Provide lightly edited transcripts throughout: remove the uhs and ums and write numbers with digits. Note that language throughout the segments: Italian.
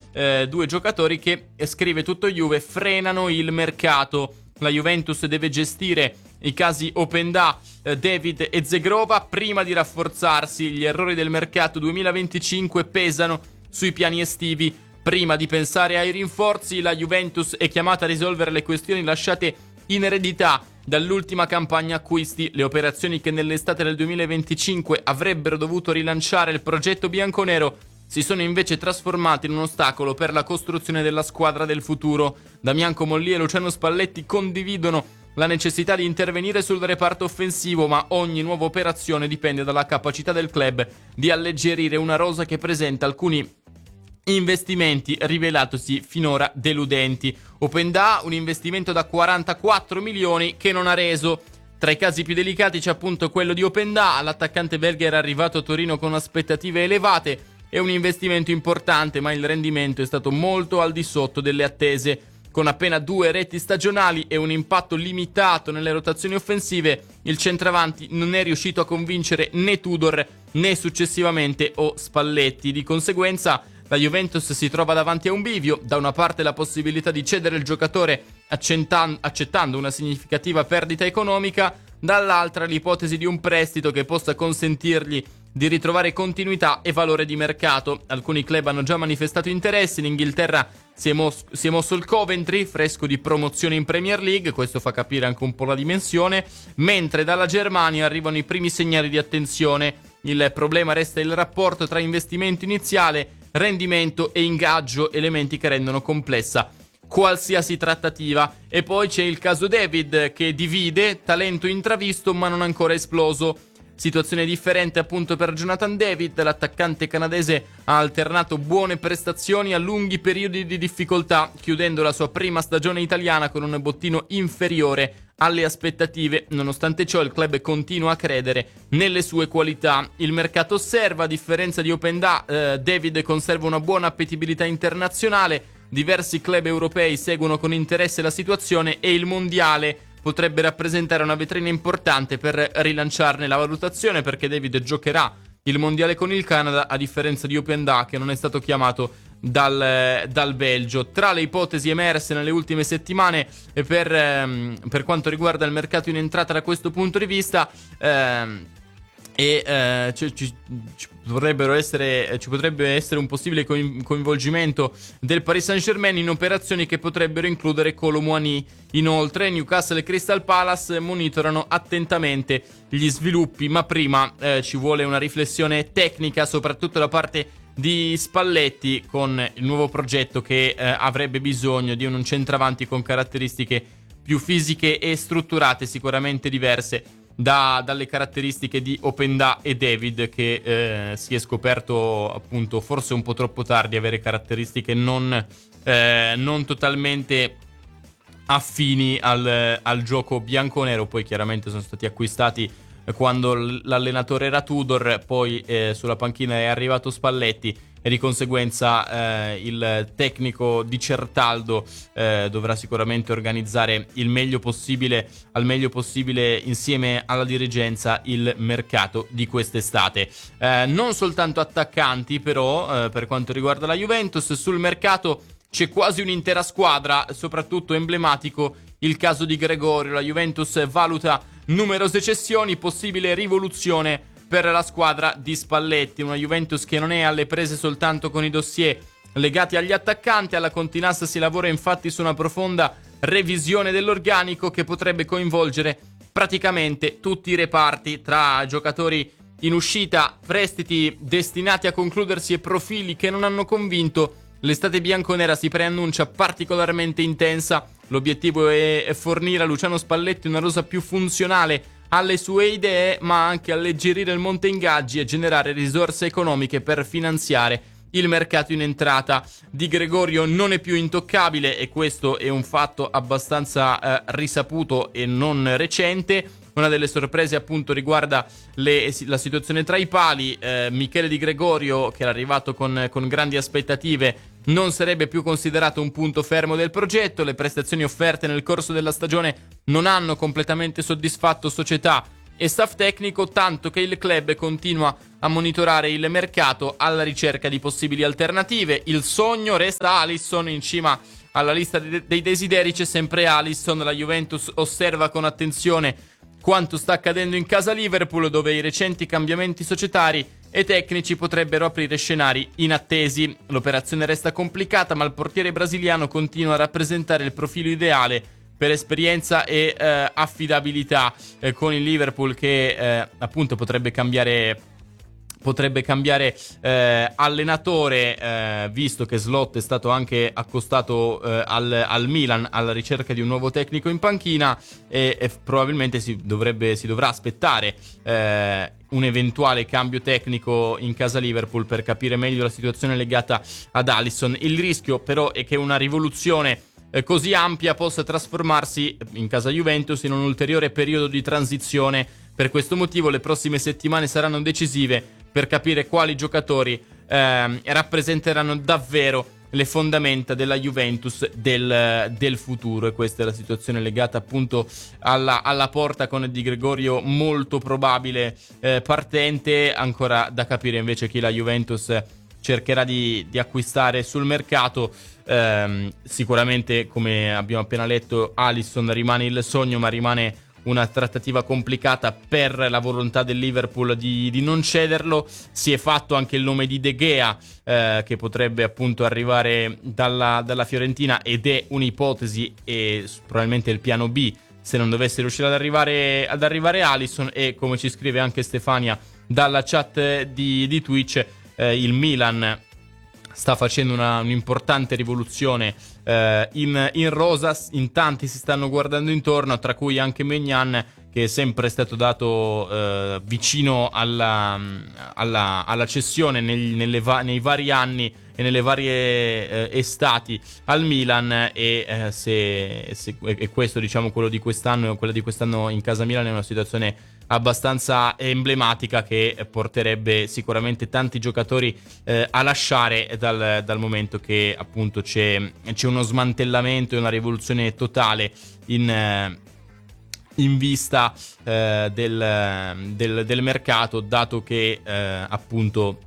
due giocatori che, scrive tutto Juve, frenano il mercato. La Juventus deve gestire i casi Openda, David e Zegrova prima di rafforzarsi. Gli errori del mercato 2025 pesano sui piani estivi. Prima di pensare ai rinforzi, la Juventus è chiamata a risolvere le questioni lasciate in eredità dall'ultima campagna acquisti. Le operazioni che nell'estate del 2025 avrebbero dovuto rilanciare il progetto bianconero si sono invece trasformate in un ostacolo per la costruzione della squadra del futuro. Damian Comolli e Luciano Spalletti condividono la necessità di intervenire sul reparto offensivo, ma ogni nuova operazione dipende dalla capacità del club di alleggerire una rosa che presenta alcuni investimenti rivelatosi finora deludenti. Openda, un investimento da 44 milioni che non ha reso. Tra i casi più delicati c'è appunto quello di Openda. L'attaccante belga era arrivato a Torino con aspettative elevate. È un investimento importante, ma il rendimento è stato molto al di sotto delle attese. Con appena 2 reti stagionali e un impatto limitato nelle rotazioni offensive, il centravanti non è riuscito a convincere né Tudor né successivamente Spalletti. Di conseguenza la Juventus si trova davanti a un bivio: da una parte la possibilità di cedere il giocatore accettando una significativa perdita economica, dall'altra l'ipotesi di un prestito che possa consentirgli di ritrovare continuità e valore di mercato. Alcuni club hanno già manifestato interesse. In Inghilterra si è mosso il Coventry, fresco di promozione in Premier League, questo fa capire anche un po' la dimensione, mentre dalla Germania arrivano i primi segnali di attenzione. Il problema resta il rapporto tra investimento iniziale, rendimento e ingaggio, elementi che rendono complessa qualsiasi trattativa. E poi c'è il caso David, che divide, talento intravisto ma non ancora esploso. Situazione differente appunto per Jonathan David. L'attaccante canadese ha alternato buone prestazioni a lunghi periodi di difficoltà, chiudendo la sua prima stagione italiana con un bottino inferiore alle aspettative. Nonostante ciò il club continua a credere nelle sue qualità. Il mercato osserva, a differenza di Openda, David conserva una buona appetibilità internazionale. Diversi club europei seguono con interesse la situazione e il mondiale potrebbe rappresentare una vetrina importante per rilanciarne la valutazione, perché David giocherà il mondiale con il Canada, a differenza di Openda che non è stato chiamato dal Belgio. Tra le ipotesi emerse nelle ultime settimane per quanto riguarda il mercato in entrata da questo punto di vista, ci potrebbe essere un possibile coinvolgimento del Paris Saint-Germain in operazioni che potrebbero includere Kolo Muani. Inoltre Newcastle e Crystal Palace monitorano attentamente gli sviluppi, ma prima ci vuole una riflessione tecnica, soprattutto da parte di Spalletti, con il nuovo progetto che avrebbe bisogno di un centravanti con caratteristiche più fisiche e strutturate, sicuramente diverse dalle caratteristiche di Openda e David, che si è scoperto appunto forse un po' troppo tardi avere caratteristiche non totalmente affini al gioco bianconero. Poi chiaramente sono stati acquistati quando l'allenatore era Tudor, poi sulla panchina è arrivato Spalletti e di conseguenza il tecnico di Certaldo dovrà sicuramente organizzare al meglio possibile insieme alla dirigenza il mercato di quest'estate. Non soltanto attaccanti però, per quanto riguarda la Juventus, sul mercato c'è quasi un'intera squadra, soprattutto emblematico il caso di Gregorio. La Juventus valuta numerose cessioni, possibile rivoluzione per la squadra di Spalletti. Una Juventus che non è alle prese soltanto con i dossier legati agli attaccanti. Alla Continas si lavora infatti su una profonda revisione dell'organico che potrebbe coinvolgere praticamente tutti i reparti, tra giocatori in uscita, prestiti destinati a concludersi e profili che non hanno convinto. L'estate bianconera si preannuncia particolarmente intensa. L'obiettivo è fornire a Luciano Spalletti una rosa più funzionale alle sue idee, ma anche alleggerire il monte ingaggi e generare risorse economiche per finanziare il mercato in entrata. Di Gregorio non è più intoccabile, e questo è un fatto abbastanza risaputo e non recente. Una delle sorprese appunto riguarda la situazione tra i pali. Michele Di Gregorio, che era arrivato con grandi aspettative, non sarebbe più considerato un punto fermo del progetto. Le prestazioni offerte nel corso della stagione non hanno completamente soddisfatto società e staff tecnico, tanto che il club continua a monitorare il mercato alla ricerca di possibili alternative. Il sogno resta Alisson in cima alla lista dei desideri, c'è sempre Alisson. La Juventus osserva con attenzione quanto sta accadendo in casa Liverpool, dove i recenti cambiamenti societari e tecnici potrebbero aprire scenari inattesi. L'operazione resta complicata, ma il portiere brasiliano continua a rappresentare il profilo ideale per esperienza e affidabilità, con il Liverpool che appunto potrebbe cambiare allenatore, visto che Slot è stato anche accostato al Milan alla ricerca di un nuovo tecnico in panchina, e probabilmente si dovrà aspettare un eventuale cambio tecnico in casa Liverpool per capire meglio la situazione legata ad Alisson. Il rischio però è che una rivoluzione così ampia possa trasformarsi in casa Juventus in un ulteriore periodo di transizione. Per questo motivo le prossime settimane saranno decisive per capire quali giocatori rappresenteranno davvero le fondamenta della Juventus del futuro. E questa è la situazione legata appunto alla porta, con Di Gregorio molto probabile partente. Ancora da capire invece chi la Juventus cercherà di acquistare sul mercato. Sicuramente, come abbiamo appena letto, Alisson rimane il sogno, ma rimane una trattativa complicata per la volontà del Liverpool di non cederlo. Si è fatto anche il nome di De Gea, che potrebbe appunto arrivare dalla Fiorentina, ed è un'ipotesi e probabilmente il piano B se non dovesse riuscire ad arrivare Alisson. E come ci scrive anche Stefania dalla chat di Twitch, il Milan sta facendo un'importante rivoluzione in rosa. In tanti si stanno guardando intorno, tra cui anche Maignan, che è sempre stato dato vicino alla cessione nei vari anni e nelle varie estati al Milan, e questo, diciamo, quello di quest'anno in casa Milan è una situazione abbastanza emblematica, che porterebbe sicuramente tanti giocatori a lasciare, dal momento che appunto c'è uno smantellamento e una rivoluzione totale in vista del mercato, dato che appunto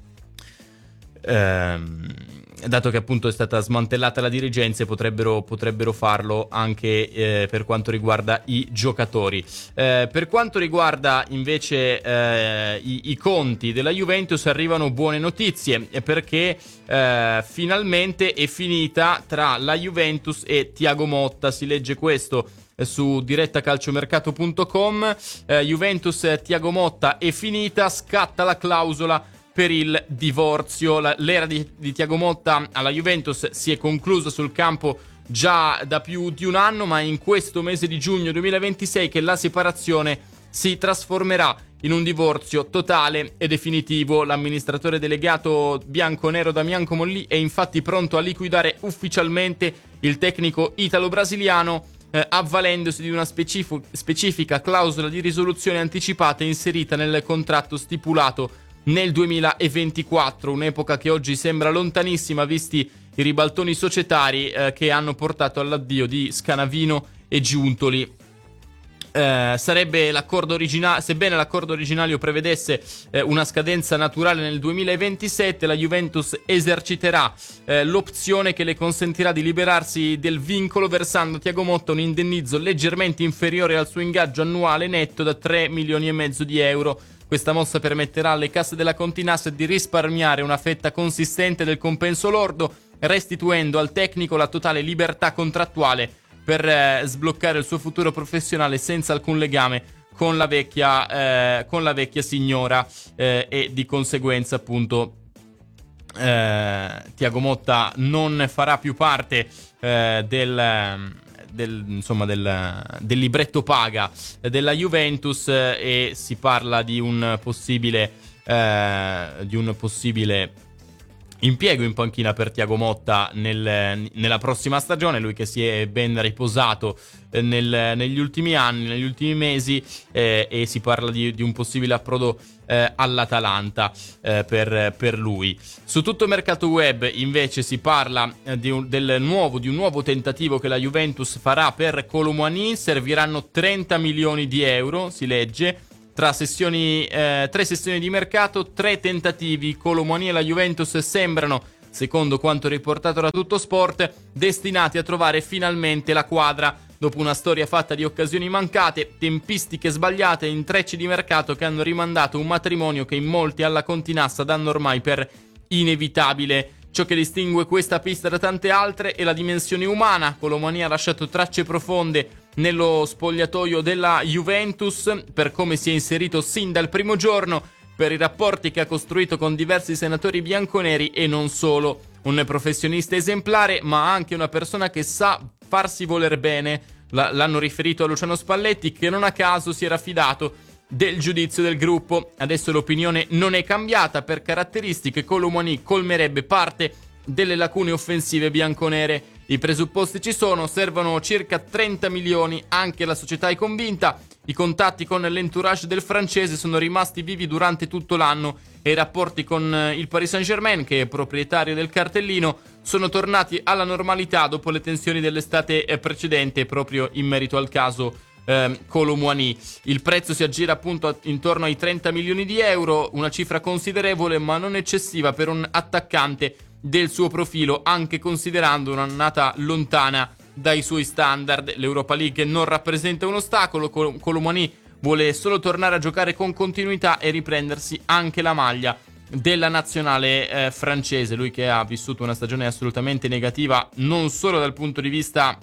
è stata smantellata la dirigenza, e potrebbero farlo anche per quanto riguarda i giocatori. Per quanto riguarda invece i conti della Juventus, arrivano buone notizie, perché finalmente è finita tra la Juventus e Thiago Motta. Si legge questo su direttacalciomercato.com. Juventus Thiago Motta è finita, scatta la clausola per il divorzio. L'era di Thiago Motta alla Juventus si è conclusa sul campo già da più di un anno, ma è in questo mese di giugno 2026 che la separazione si trasformerà in un divorzio totale e definitivo. L'amministratore delegato bianconero Damian Comolli è infatti pronto a liquidare ufficialmente il tecnico italo-brasiliano, avvalendosi di una specifica clausola di risoluzione anticipata inserita nel contratto stipulato nel 2024, un'epoca che oggi sembra lontanissima, visti i ribaltoni societari che hanno portato all'addio di Scanavino e Giuntoli. Sarebbe l'accordo originale, sebbene l'accordo originario prevedesse una scadenza naturale nel 2027, la Juventus eserciterà l'opzione che le consentirà di liberarsi del vincolo, versando a Thiago Motta un indennizzo leggermente inferiore al suo ingaggio annuale netto da 3,5 milioni di euro. Questa mossa permetterà alle casse della Continas di risparmiare una fetta consistente del compenso lordo, restituendo al tecnico la totale libertà contrattuale per sbloccare il suo futuro professionale senza alcun legame con la vecchia signora, e di conseguenza appunto Thiago Motta non farà più parte del libretto paga della Juventus, e si parla di un possibile impiego in panchina per Thiago Motta nella prossima stagione. Lui che si è ben riposato negli ultimi anni, negli ultimi mesi, e si parla di un possibile approdo all'Atalanta per lui. Su tutto il mercato web invece si parla di un nuovo tentativo che la Juventus farà per Colomouani. Serviranno 30 milioni di euro, si legge. tra tre sessioni di mercato, 3 tentativi. Kolo Muani e la Juventus sembrano, secondo quanto riportato da Tuttosport, destinati a trovare finalmente la quadra dopo una storia fatta di occasioni mancate, tempistiche sbagliate e intrecci di mercato che hanno rimandato un matrimonio che in molti alla Continassa danno ormai per inevitabile. Ciò che distingue questa pista da tante altre è la dimensione umana. Kolo Muani ha lasciato tracce profonde nello spogliatoio della Juventus per come si è inserito sin dal primo giorno, per i rapporti che ha costruito con diversi senatori bianconeri e non solo. Un professionista esemplare, ma anche una persona che sa farsi voler bene. L'hanno riferito a Luciano Spalletti, che non a caso si era fidato del giudizio del gruppo. Adesso l'opinione non è cambiata. Per caratteristiche Kolo Muani colmerebbe parte delle lacune offensive bianconere. I presupposti ci sono, servono circa 30 milioni, anche la società è convinta. I contatti con l'entourage del francese sono rimasti vivi durante tutto l'anno e i rapporti con il Paris Saint-Germain, che è proprietario del cartellino, sono tornati alla normalità dopo le tensioni dell'estate precedente, proprio in merito al caso Kolo Muani. Il prezzo si aggira appunto intorno ai 30 milioni di euro, una cifra considerevole ma non eccessiva per un attaccante del suo profilo, anche considerando un'annata lontana dai suoi standard. L'Europa League non rappresenta un ostacolo. Kolo Muani vuole solo tornare a giocare con continuità e riprendersi anche la maglia della nazionale francese. Lui che ha vissuto una stagione assolutamente negativa non solo dal punto di vista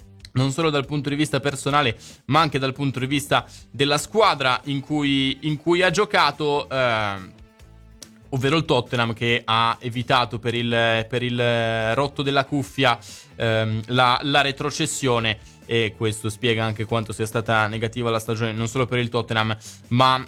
personale, ma anche dal punto di vista della squadra in cui ha giocato, ovvero il Tottenham, che ha evitato per il rotto della cuffia la retrocessione, e questo spiega anche quanto sia stata negativa la stagione non solo per il Tottenham ma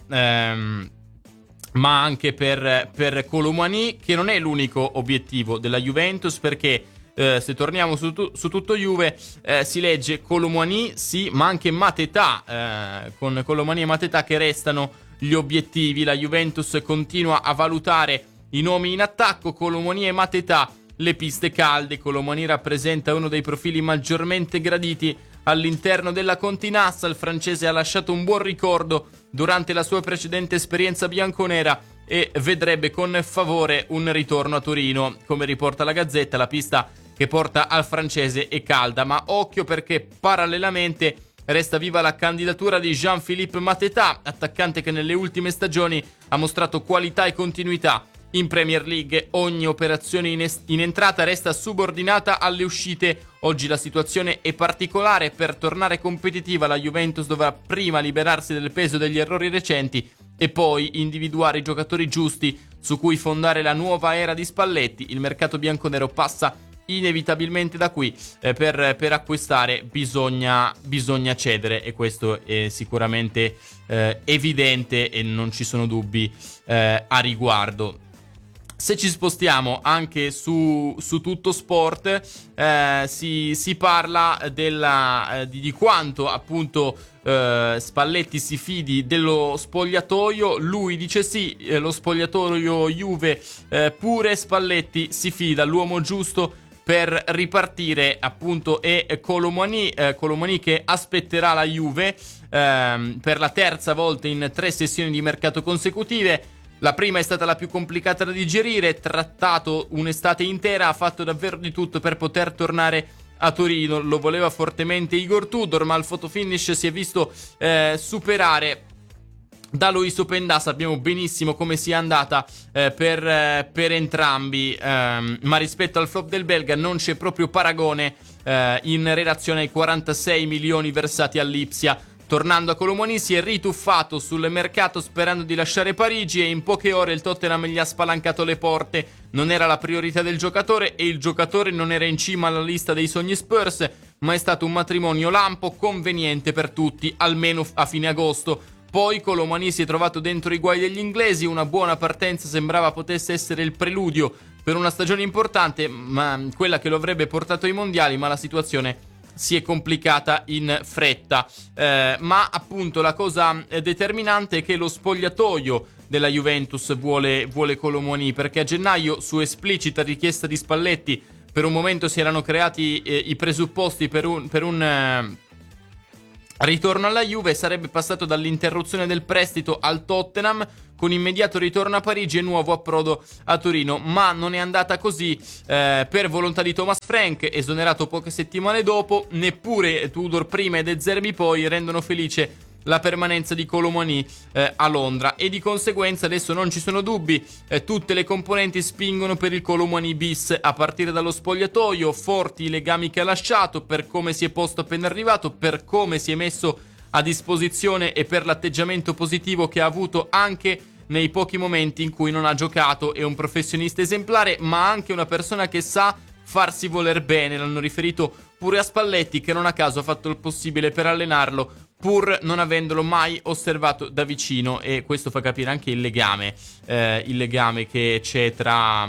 anche per Kolo Muani, che non è l'unico obiettivo della Juventus, perché se torniamo su tutto Juve, si legge Kolo Muani sì, ma anche Mateta, con Kolo Muani e Mateta che restano gli obiettivi. La Juventus continua a valutare i nomi in attacco. Kolo Muani e Mateta, le piste calde. Kolo Muani rappresenta uno dei profili maggiormente graditi all'interno della Continassa. Il francese ha lasciato un buon ricordo durante la sua precedente esperienza bianconera e vedrebbe con favore un ritorno a Torino. Come riporta la Gazzetta, la pista che porta al francese è calda, ma occhio, perché parallelamente resta viva la candidatura di Jean-Philippe Mateta, attaccante che nelle ultime stagioni ha mostrato qualità e continuità. In Premier League ogni operazione in entrata resta subordinata alle uscite. Oggi la situazione è particolare. Per tornare competitiva la Juventus dovrà prima liberarsi del peso degli errori recenti e poi individuare i giocatori giusti su cui fondare la nuova era di Spalletti. Il mercato bianconero passa inevitabilmente da qui. Per acquistare bisogna cedere, e questo è sicuramente evidente e non ci sono dubbi a riguardo. Se ci spostiamo anche su tutto sport, si parla di quanto appunto Spalletti si fidi dello spogliatoio. Lui dice sì, lo spogliatoio Juve pure, Spalletti si fida, l'uomo giusto per ripartire appunto è Kolo Muani che aspetterà la Juve per la terza volta in 3 sessioni di mercato consecutive. La prima è stata la più complicata da digerire, trattato un'estate intera, ha fatto davvero di tutto per poter tornare a Torino. Lo voleva fortemente Igor Tudor, ma al photo-finish si è visto superare da Loïs Openda. Sappiamo benissimo come sia andata per entrambi, ma rispetto al flop del belga non c'è proprio paragone in relazione ai 46 milioni versati all'Ipsia. Tornando a Kolo Muani, si è rituffato sul mercato sperando di lasciare Parigi, e in poche ore il Tottenham gli ha spalancato le porte. Non era la priorità del giocatore e il giocatore non era in cima alla lista dei sogni Spurs, ma è stato un matrimonio lampo conveniente per tutti, almeno a fine agosto. Poi Kolo Muani si è trovato dentro i guai degli inglesi. Una buona partenza sembrava potesse essere il preludio per una stagione importante, ma quella che lo avrebbe portato ai mondiali, ma la situazione si è complicata in fretta. Ma appunto la cosa determinante è che lo spogliatoio della Juventus vuole Kolo Muani, perché a gennaio, su esplicita richiesta di Spalletti, per un momento si erano creati i presupposti per un ritorno alla Juve, sarebbe passato dall'interruzione del prestito al Tottenham con immediato ritorno a Parigi e nuovo approdo a Torino, ma non è andata così per volontà di Thomas Frank, esonerato poche settimane dopo. Neppure Tudor prima e De Zerbi poi rendono felice la permanenza di Kolo Muani a Londra, e di conseguenza adesso non ci sono dubbi, tutte le componenti spingono per il Kolo Muani bis, a partire dallo spogliatoio, forti i legami che ha lasciato, per come si è posto appena arrivato, per come si è messo a disposizione e per l'atteggiamento positivo che ha avuto anche nei pochi momenti in cui non ha giocato. È un professionista esemplare, ma anche una persona che sa farsi voler bene. L'hanno riferito pure a Spalletti, che non a caso ha fatto il possibile per allenarlo, pur non avendolo mai osservato da vicino, e questo fa capire anche il legame che c'è tra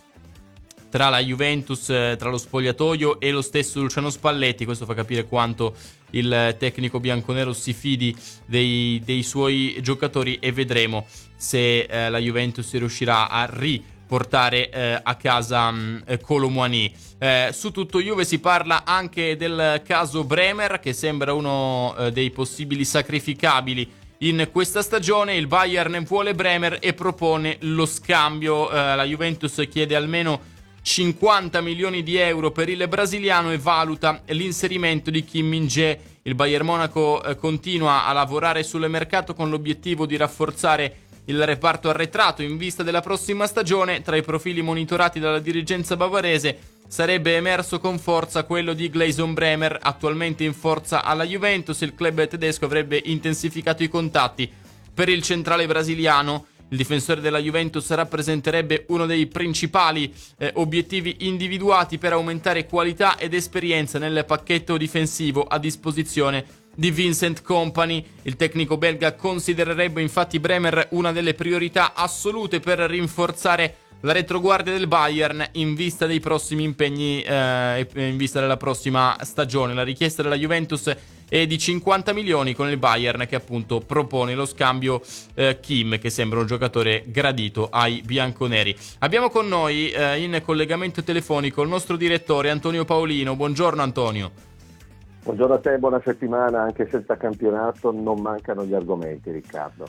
la Juventus, tra lo spogliatoio e lo stesso Luciano Spalletti. Questo fa capire quanto il tecnico bianconero si fidi dei suoi giocatori, e vedremo se la Juventus riuscirà a riportare a casa Kolo Muani. Su tutto Juve si parla anche del caso Bremer, che sembra uno dei possibili sacrificabili in questa stagione. Il Bayern vuole Bremer e propone lo scambio. La Juventus chiede almeno 50 milioni di euro per il brasiliano e valuta l'inserimento di Kim Min-jae. Il Bayern Monaco continua a lavorare sul mercato con l'obiettivo di rafforzare il reparto arretrato in vista della prossima stagione. Tra i profili monitorati dalla dirigenza bavarese sarebbe emerso con forza quello di Gleison Bremer, attualmente in forza alla Juventus. Il club tedesco avrebbe intensificato i contatti per il centrale brasiliano. Il difensore della Juventus rappresenterebbe uno dei principali obiettivi individuati per aumentare qualità ed esperienza nel pacchetto difensivo a disposizione di Vincent Kompany. Il tecnico belga considererebbe infatti Bremer una delle priorità assolute per rinforzare la retroguardia del Bayern in vista dei prossimi impegni, in vista della prossima stagione. La richiesta della Juventus è di 50 milioni, con il Bayern che appunto propone lo scambio Kim, che sembra un giocatore gradito ai bianconeri. Abbiamo con noi in collegamento telefonico il nostro direttore Antonio Paolino. Buongiorno Antonio. Buongiorno a te, buona settimana. Anche senza campionato non mancano gli argomenti, Riccardo.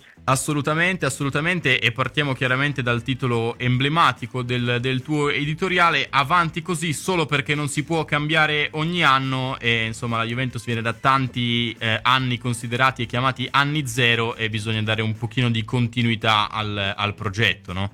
Assolutamente, e partiamo chiaramente dal titolo emblematico del tuo editoriale: avanti così solo perché non si può cambiare ogni anno. E insomma la Juventus viene da tanti anni considerati e chiamati anni zero, e bisogna dare un pochino di continuità al progetto, no?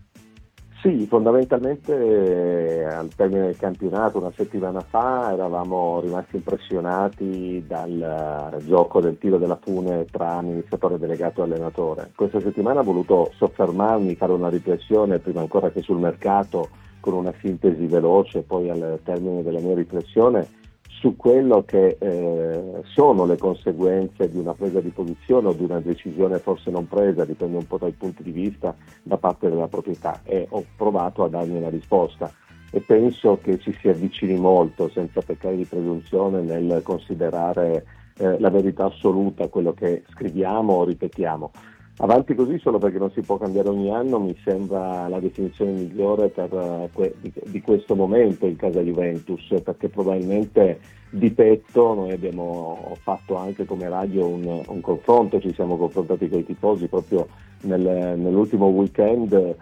Sì, fondamentalmente al termine del campionato una settimana fa eravamo rimasti impressionati dal gioco del tiro della fune tra amministratore delegato e allenatore. Questa settimana ho voluto soffermarmi, fare una riflessione prima ancora che sul mercato, con una sintesi veloce, poi al termine della mia riflessione su quello che sono le conseguenze di una presa di posizione o di una decisione forse non presa, dipende un po' dai punti di vista, da parte della proprietà, e ho provato a darmi una risposta, e penso che ci si avvicini molto, senza peccare di presunzione, nel considerare la verità assoluta quello che scriviamo o ripetiamo. Avanti così solo perché non si può cambiare ogni anno mi sembra la definizione migliore di questo momento in casa Juventus, perché probabilmente di petto noi abbiamo fatto anche come radio un confronto, ci siamo confrontati con i tifosi proprio nell'ultimo weekend,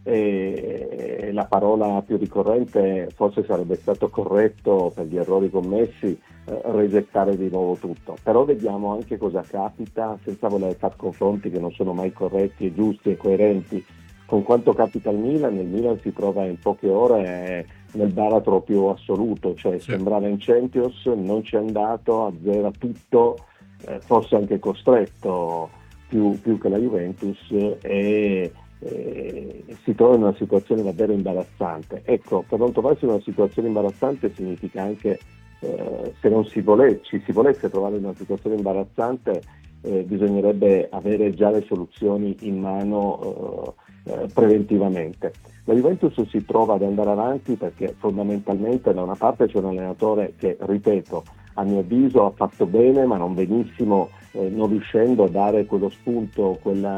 e la parola più ricorrente forse sarebbe stato corretto, per gli errori commessi, resettare di nuovo tutto. Però vediamo anche cosa capita, senza voler fare confronti che non sono mai corretti e giusti e coerenti, con quanto capita al Milan. Il Milan si trova in poche ore nel baratro più assoluto, cioè sì. Sembrava in Champions, non c'è andato, azzera tutto, forse anche costretto più che la Juventus, e si trova in una situazione davvero imbarazzante. Ecco, per non trovarsi in una situazione imbarazzante significa anche, se non ci si volesse trovare in una situazione imbarazzante, bisognerebbe avere già le soluzioni in mano preventivamente. La Juventus si trova ad andare avanti perché fondamentalmente da una parte c'è un allenatore che, ripeto, a mio avviso ha fatto bene ma non benissimo, non riuscendo a dare quello spunto,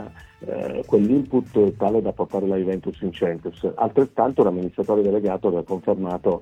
quell'input tale da portare la Juventus in Champions. Altrettanto l'amministratore delegato aveva confermato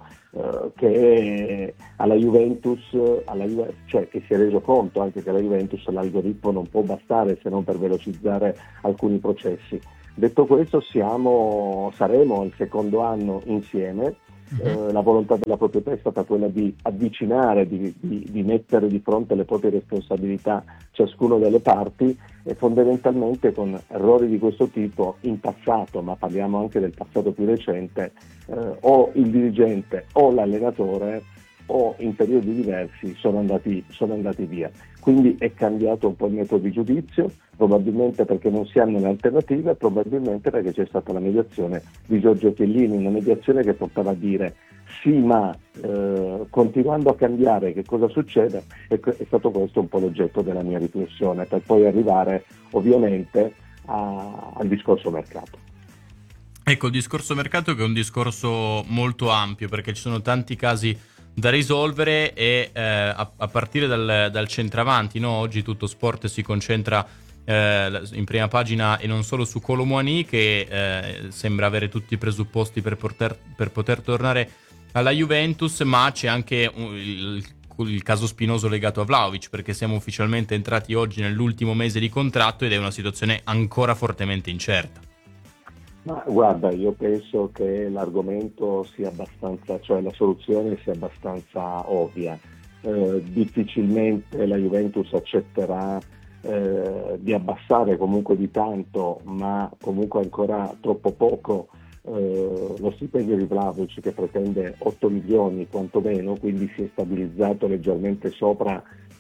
che alla Juventus, cioè che si è reso conto anche che alla Juventus l'algoritmo non può bastare se non per velocizzare alcuni processi. Detto questo, saremo al secondo anno insieme. La volontà della proprietà è stata quella di avvicinare, di mettere di fronte le proprie responsabilità ciascuna delle parti, e fondamentalmente con errori di questo tipo in passato, ma parliamo anche del passato più recente, o il dirigente o l'allenatore o in periodi diversi sono andati via. Quindi è cambiato un po' il metodo di giudizio, probabilmente perché non si hanno le alternative, probabilmente perché c'è stata la mediazione di Giorgio Chiellini, una mediazione che portava a dire sì, ma continuando a cambiare che cosa succede? È stato questo un po' l'oggetto della mia riflessione, per poi arrivare ovviamente al discorso mercato. Ecco, il discorso mercato che è un discorso molto ampio, perché ci sono tanti casi da risolvere e a partire dal centravanti, no? Oggi tutto sport si concentra in prima pagina e non solo su Kolo Muani, che sembra avere tutti i presupposti per poter tornare alla Juventus, ma c'è anche il caso spinoso legato a Vlahovic, perché siamo ufficialmente entrati oggi nell'ultimo mese di contratto ed è una situazione ancora fortemente incerta. Ma guarda, io penso che l'argomento sia abbastanza, cioè la soluzione sia abbastanza ovvia. Difficilmente la Juventus accetterà di abbassare comunque di tanto, ma comunque ancora troppo poco, lo stipendio di Vlahovic, che pretende 8 milioni quantomeno, quindi si è stabilizzato leggermente sopra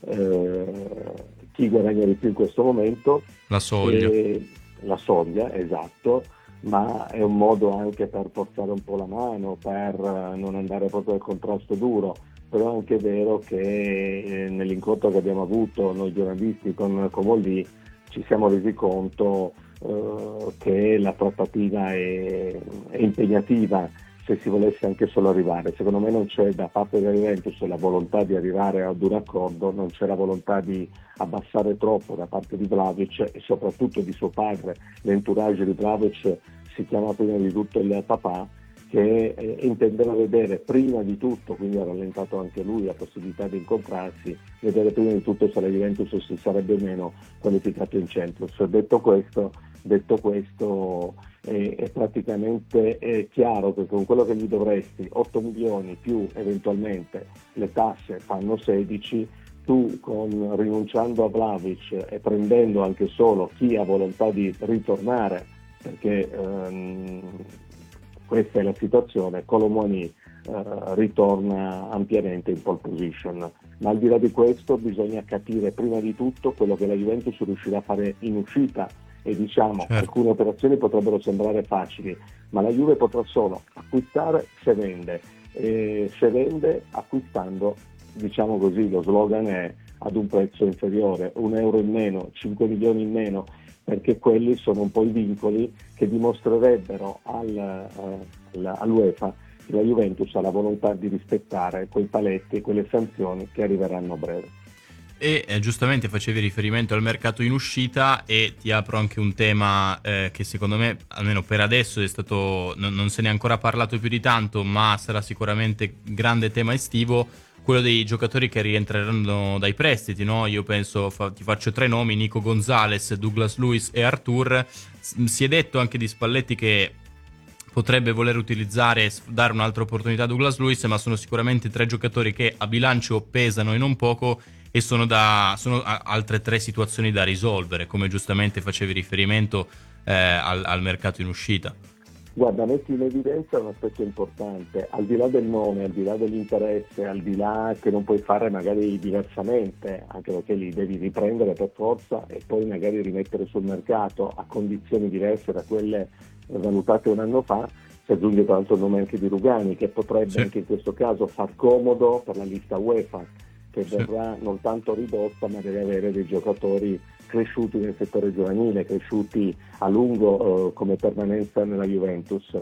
chi guadagna di più in questo momento. La soglia. La soglia, esatto. Ma è un modo anche per forzare un po' la mano, per non andare proprio al contrasto duro. Però è anche vero che nell'incontro che abbiamo avuto noi giornalisti con Comolli ci siamo resi conto che la trattativa è impegnativa, se si volesse anche solo arrivare. Secondo me non c'è da parte della Juventus la volontà di arrivare ad un accordo, non c'è la volontà di abbassare troppo da parte di Vlahovic e soprattutto di suo padre. L'entourage di Vlahovic si chiama prima di tutto il papà, che intendeva vedere prima di tutto, quindi ha rallentato anche lui la possibilità di incontrarsi, vedere prima di tutto se la Juventus si sarebbe o meno qualificato in Champions. Detto questo è praticamente chiaro che con quello che gli dovresti, 8 milioni più eventualmente le tasse fanno 16, tu rinunciando a Vlahovic e prendendo anche solo chi ha volontà di ritornare, perché questa è la situazione, Kolo Muani ritorna ampiamente in pole position. Ma al di là di questo bisogna capire prima di tutto quello che la Juventus riuscirà a fare in uscita, e diciamo alcune operazioni potrebbero sembrare facili, ma la Juve potrà solo acquistare se vende, e se vende acquistando, diciamo così, lo slogan è ad un prezzo inferiore, 1 euro in meno, 5 milioni in meno, perché quelli sono un po' i vincoli che dimostrerebbero all'UEFA che la Juventus ha la volontà di rispettare quei paletti e quelle sanzioni che arriveranno a breve. E giustamente facevi riferimento al mercato in uscita, e ti apro anche un tema che secondo me, almeno per adesso, è stato non se ne è ancora parlato più di tanto, ma sarà sicuramente grande tema estivo, quello dei giocatori che rientreranno dai prestiti, no? Io penso, ti faccio 3 nomi: Nico Gonzalez, Douglas Luiz e Arthur. Si è detto anche di Spalletti che potrebbe voler utilizzare, dare un'altra opportunità a Douglas Luiz, ma sono sicuramente 3 giocatori che a bilancio pesano e non poco, e sono altre 3 situazioni da risolvere, come giustamente facevi riferimento al mercato in uscita. Guarda, metti in evidenza un aspetto importante, al di là del nome, al di là dell'interesse, al di là che non puoi fare magari diversamente, anche perché li devi riprendere per forza e poi magari rimettere sul mercato a condizioni diverse da quelle valutate un anno fa. Si aggiunge tra l'altro il nome anche di Rugani, che potrebbe anche in questo caso far comodo per la lista UEFA, che verrà non tanto ridotta, ma deve avere dei giocatori cresciuti nel settore giovanile, cresciuti a lungo come permanenza nella Juventus.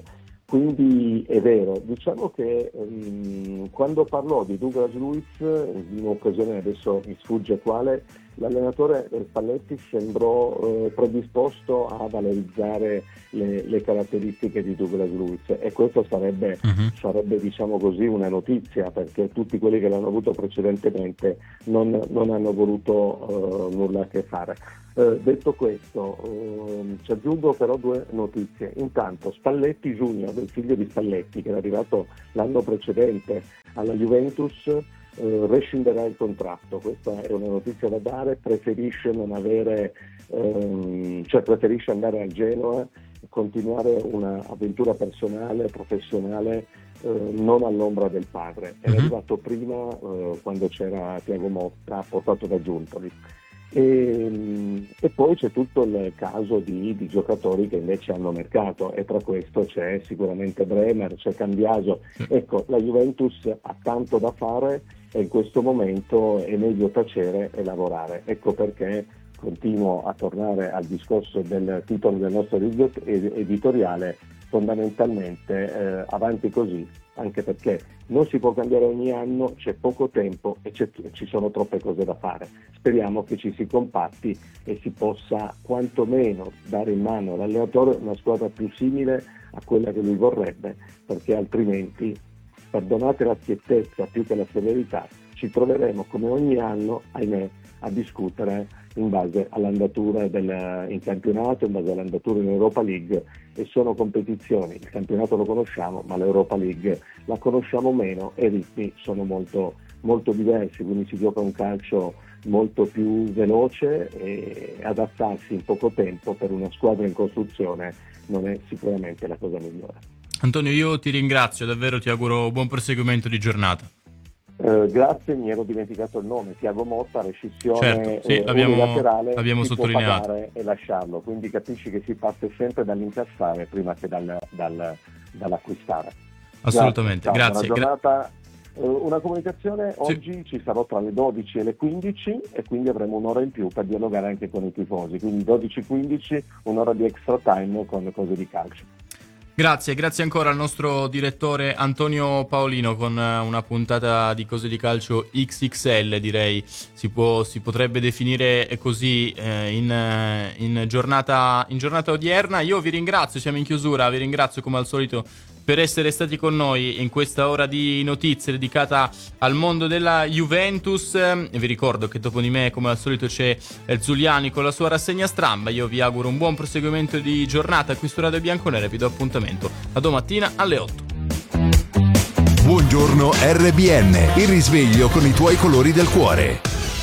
Quindi è vero, diciamo che quando parlò di Douglas Luiz, in un'occasione adesso mi sfugge quale, l'allenatore Spalletti sembrò predisposto a valorizzare le caratteristiche di Douglas Luiz, e questo sarebbe diciamo così una notizia, perché tutti quelli che l'hanno avuto precedentemente non hanno voluto nulla a che fare. Detto questo, ci aggiungo però due notizie. Intanto Spalletti Junior, il figlio di Spalletti, che era arrivato l'anno precedente alla Juventus, rescinderà il contratto. Questa è una notizia da dare. Preferisce non avere, preferisce andare al Genoa, continuare un'avventura personale, professionale, non all'ombra del padre. Era arrivato prima, quando c'era Thiago Motta, portato da Giuntoli. E poi c'è tutto il caso di giocatori che invece hanno mercato, e tra questo c'è sicuramente Bremer, c'è Cambiaso. Ecco, la Juventus ha tanto da fare e in questo momento è meglio tacere e lavorare. Ecco perché continuo a tornare al discorso del titolo del nostro editoriale, fondamentalmente avanti così, anche perché non si può cambiare ogni anno, c'è poco tempo e ci sono troppe cose da fare. Speriamo che ci si compatti e si possa quantomeno dare in mano all'allenatore una squadra più simile a quella che lui vorrebbe, perché altrimenti, perdonate la schiettezza più che la severità, ci troveremo come ogni anno, ahimè, a discutere in base all'andatura in campionato, in base all'andatura in Europa League, e sono competizioni, il campionato lo conosciamo ma l'Europa League la conosciamo meno e i ritmi sono molto, molto diversi, quindi si gioca un calcio molto più veloce, e adattarsi in poco tempo per una squadra in costruzione non è sicuramente la cosa migliore. Antonio, io ti ringrazio, davvero ti auguro buon proseguimento di giornata. Grazie, mi ero dimenticato il nome, Thiago Motta, rescissione l'abbiamo si sottolineato. può pagare e lasciarlo, quindi capisci che si parte sempre dall'incassare prima che dall'acquistare. Assolutamente, grazie. Buona giornata. Una comunicazione, oggi ci sarò tra le 12 e le 15 e quindi avremo un'ora in più per dialogare anche con i tifosi, quindi 12-15, un'ora di extra time con cose di calcio. Grazie ancora al nostro direttore Antonio Paolino con una puntata di Cose di Calcio XXL, direi si potrebbe definire così in giornata odierna. Io vi ringrazio, siamo in chiusura, vi ringrazio come al solito per essere stati con noi in questa ora di notizie dedicata al mondo della Juventus. E vi ricordo che dopo di me, come al solito, c'è Zuliani con la sua rassegna stramba. Io vi auguro un buon proseguimento di giornata qui su Radio Bianconera e vi do appuntamento a domattina alle 8. Buongiorno RBN, il risveglio con i tuoi colori del cuore.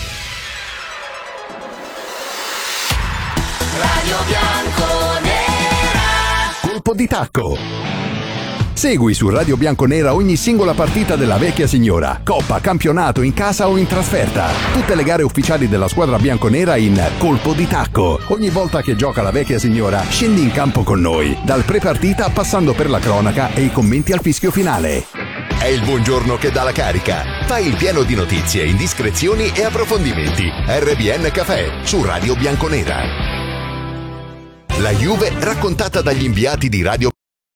Radio Bianconera. Colpo di tacco. Segui su Radio Bianconera ogni singola partita della vecchia signora, coppa, campionato, in casa o in trasferta. Tutte le gare ufficiali della squadra bianconera in Colpo di Tacco. Ogni volta che gioca la vecchia signora, scendi in campo con noi, dal pre-partita passando per la cronaca e i commenti al fischio finale. È il buongiorno che dà la carica. Fai il pieno di notizie, indiscrezioni e approfondimenti. RBN Café su Radio Bianconera. La Juve raccontata dagli inviati di Radio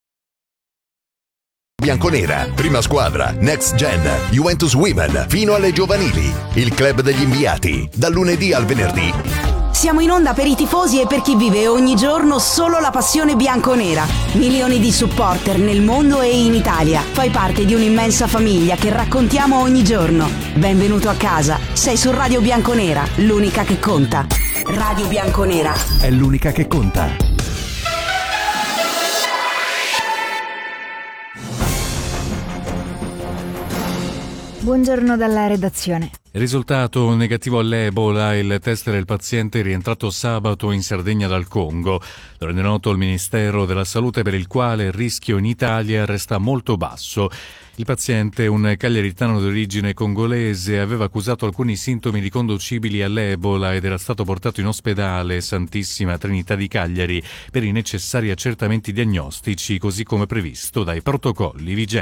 Bianconera, prima squadra, Next Gen, Juventus Women, fino alle giovanili. Il club degli inviati, dal lunedì al venerdì. Siamo in onda per i tifosi e per chi vive ogni giorno solo la passione bianconera. Milioni di supporter nel mondo e in Italia. Fai parte di un'immensa famiglia che raccontiamo ogni giorno. Benvenuto a casa. Sei su Radio Bianconera, l'unica che conta. Radio Bianconera è l'unica che conta. Buongiorno dalla redazione. Risultato negativo all'Ebola, il test del paziente è rientrato sabato in Sardegna dal Congo. Lo rende noto il Ministero della Salute, per il quale il rischio in Italia resta molto basso. Il paziente, un cagliaritano d'origine congolese, aveva accusato alcuni sintomi riconducibili all'Ebola ed era stato portato in ospedale Santissima Trinità di Cagliari per i necessari accertamenti diagnostici, così come previsto dai protocolli vigenti.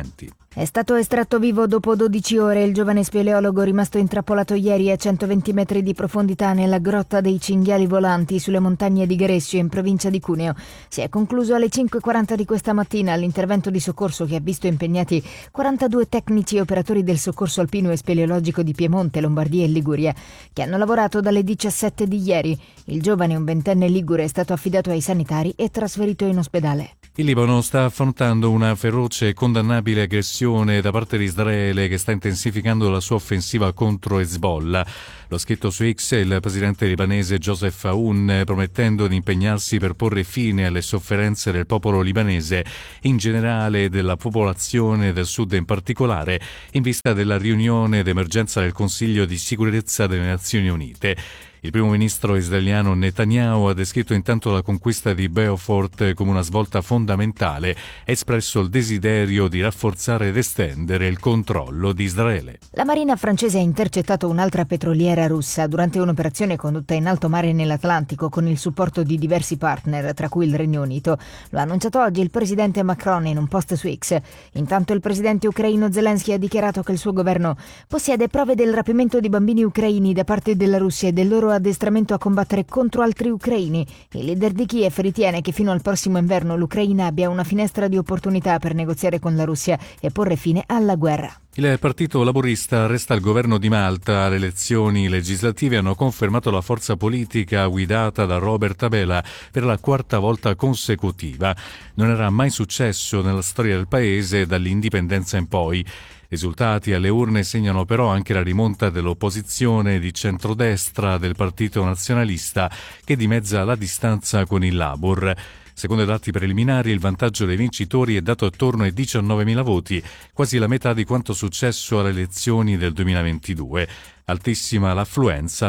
È stato estratto vivo dopo 12 ore il giovane speleologo rimasto intrappolato ieri a 120 metri di profondità nella grotta dei cinghiali volanti sulle montagne di Grescio in provincia di Cuneo. Si è concluso alle 5:40 di questa mattina l'intervento di soccorso che ha visto impegnati 42 tecnici e operatori del soccorso alpino e speleologico di Piemonte, Lombardia e Liguria, che hanno lavorato dalle 17 di ieri. Il giovane, un ventenne ligure, è stato affidato ai sanitari e trasferito in ospedale. Il Libano sta affrontando una feroce e condannabile aggressione da parte di Israele che sta intensificando la sua offensiva contro Hezbollah. Lo ha scritto su X il presidente libanese Joseph Aoun, promettendo di impegnarsi per porre fine alle sofferenze del popolo libanese, in generale e della popolazione del sud in particolare, in vista della riunione d'emergenza del Consiglio di sicurezza delle Nazioni Unite. Il primo ministro israeliano Netanyahu ha descritto intanto la conquista di Beaufort come una svolta fondamentale e ha espresso il desiderio di rafforzare ed estendere il controllo di Israele. La marina francese ha intercettato un'altra petroliera russa durante un'operazione condotta in alto mare nell'Atlantico con il supporto di diversi partner, tra cui il Regno Unito. Lo ha annunciato oggi il presidente Macron in un post su X. Intanto il presidente ucraino Zelensky ha dichiarato che il suo governo possiede prove del rapimento di bambini ucraini da parte della Russia e del loro addestramento a combattere contro altri ucraini. Il leader di Kiev ritiene che fino al prossimo inverno l'Ucraina abbia una finestra di opportunità per negoziare con la Russia e porre fine alla guerra. Il Partito Laburista resta al governo di Malta. Le elezioni legislative hanno confermato la forza politica guidata da Robert Abela per la quarta volta consecutiva. Non era mai successo nella storia del paese dall'indipendenza in poi. I risultati alle urne segnano però anche la rimonta dell'opposizione di centrodestra del Partito Nazionalista, che dimezza la distanza con il Labour. Secondo i dati preliminari, il vantaggio dei vincitori è dato attorno ai 19.000 voti, quasi la metà di quanto successo alle elezioni del 2022. Altissima l'affluenza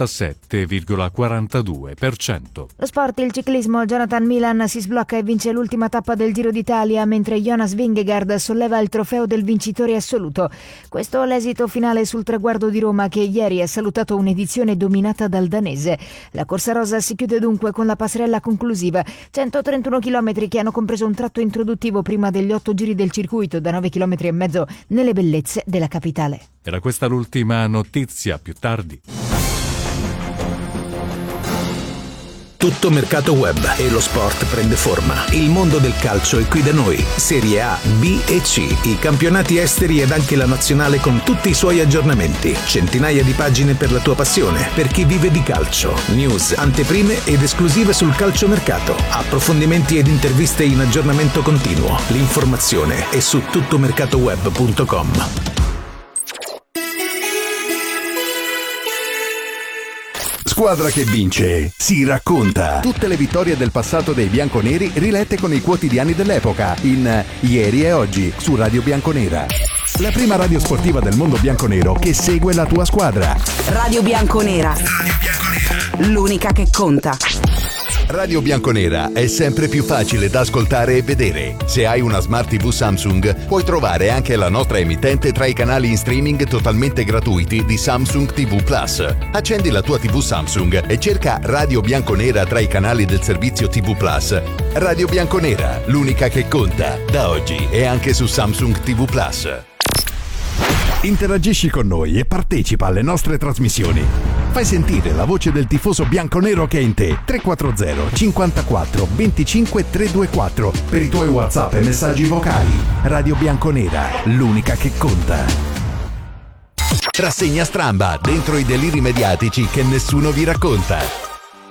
all'87,42%. Lo sport, il ciclismo, Jonathan Milan si sblocca e vince l'ultima tappa del Giro d'Italia, mentre Jonas Vingegaard solleva il trofeo del vincitore assoluto. Questo è l'esito finale sul traguardo di Roma, che ieri ha salutato un'edizione dominata dal danese. La corsa rosa si chiude dunque con la passerella conclusiva, 131 km che hanno compreso un tratto introduttivo prima degli 8 giri del circuito da 9,5 km nelle bellezze della capitale. Era questa l'ultima notizia, più tardi. Tutto mercato web e lo sport prende forma. Il mondo del calcio è qui da noi. Serie A, B e C, i campionati esteri ed anche la nazionale con tutti i suoi aggiornamenti. Centinaia di pagine per la tua passione, per chi vive di calcio. News, anteprime ed esclusive sul calciomercato. Approfondimenti ed interviste in aggiornamento continuo. L'informazione è su tuttomercatoweb.com. Squadra che vince si racconta. Tutte le vittorie del passato dei bianconeri rilette con i quotidiani dell'epoca in Ieri e Oggi su Radio Bianconera. La prima radio sportiva del mondo bianconero che segue la tua squadra. Radio Bianconera. L'unica che conta. Radio Bianconera è sempre più facile da ascoltare e vedere. Se hai una Smart TV Samsung, puoi trovare anche la nostra emittente tra i canali in streaming totalmente gratuiti di Samsung TV Plus. Accendi la tua TV Samsung e cerca Radio Bianconera tra i canali del servizio TV Plus. Radio Bianconera, l'unica che conta, da oggi e anche su Samsung TV Plus. Interagisci con noi e partecipa alle nostre trasmissioni. Fai sentire la voce del tifoso bianconero che è in te. 340 54 25 324 per i tuoi WhatsApp e messaggi vocali. Radio Bianconera, l'unica che conta. Rassegna stramba dentro i deliri mediatici che nessuno vi racconta.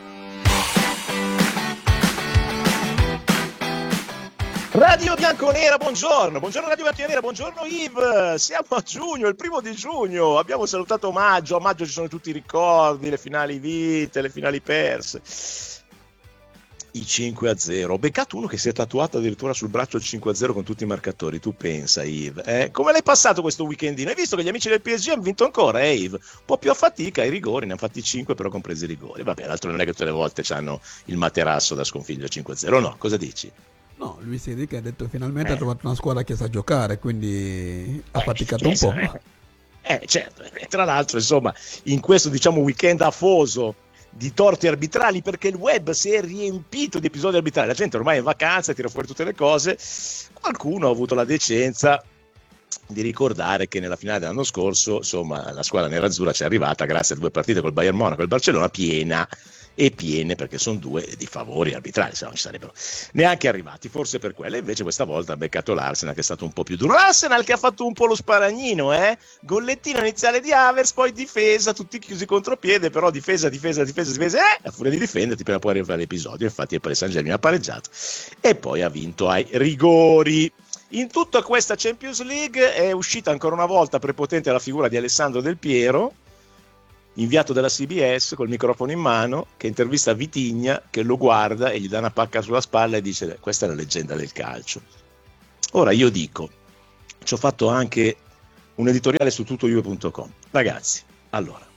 Radio Bianconera, buongiorno Radio Bianconera, buongiorno Yves, siamo a giugno, il 1 giugno, abbiamo salutato maggio, a maggio ci sono tutti i ricordi, le finali vinte, le finali perse, i 5-0, ho beccato uno che si è tatuato addirittura sul braccio il 5-0 con tutti i marcatori, tu pensa Yves, come l'hai passato questo weekendino? Hai visto che gli amici del PSG hanno vinto ancora, Yves? Un po' più a fatica, i rigori, ne hanno fatti 5 però compresi i rigori, vabbè, l'altro non è che tutte le volte hanno il materasso da sconfiggere 5-0, no, cosa dici? No, Luis Enrique ha detto finalmente ha trovato una squadra che sa giocare, quindi ha faticato un po'. Certo, tra l'altro insomma in questo diciamo weekend afoso di torti arbitrali, perché il web si è riempito di episodi arbitrali, la gente ormai è in vacanza, tira fuori tutte le cose, qualcuno ha avuto la decenza di ricordare che nella finale dell'anno scorso, insomma, la squadra nerazzurra ci è arrivata grazie a 2 partite col Bayern Monaco e il Barcellona piene, perché sono 2 di favori arbitrali, se no non ci sarebbero neanche arrivati, forse per quello. Invece questa volta ha beccato l'Arsenal, che è stato un po' più duro. L'Arsenal che ha fatto un po' lo sparagnino, gollettino iniziale di Havertz, poi difesa, tutti chiusi contropiede, però difesa, a furia di difenderti prima poi arriva l'episodio. Infatti il Paris Saint-Germain ha pareggiato e poi ha vinto ai rigori. In tutta questa Champions League è uscita ancora una volta prepotente la figura di Alessandro Del Piero, inviato dalla CBS col microfono in mano, che intervista Vitinha, che lo guarda e gli dà una pacca sulla spalla e dice: questa è la leggenda del calcio. Ora io dico, ci ho fatto anche un editoriale su tuttojuve.com. Ragazzi, allora,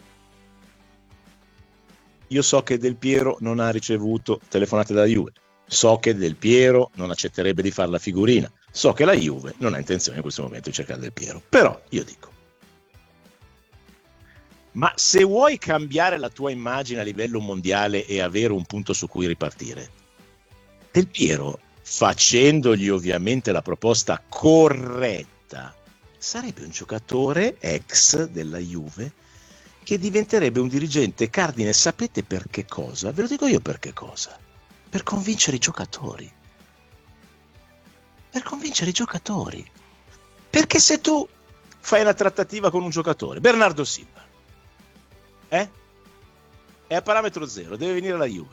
io so che Del Piero non ha ricevuto telefonate dalla Juve, so che Del Piero non accetterebbe di fare la figurina, so che la Juve non ha intenzione in questo momento di cercare Del Piero, però io dico, ma se vuoi cambiare la tua immagine a livello mondiale e avere un punto su cui ripartire, Del Piero, facendogli ovviamente la proposta corretta, sarebbe un giocatore ex della Juve che diventerebbe un dirigente cardine. Sapete per che cosa? Ve lo dico io per che cosa. Per convincere i giocatori. Per convincere i giocatori. Perché se tu fai una trattativa con un giocatore, Bernardo Silva, è a parametro zero, deve venire alla Juve.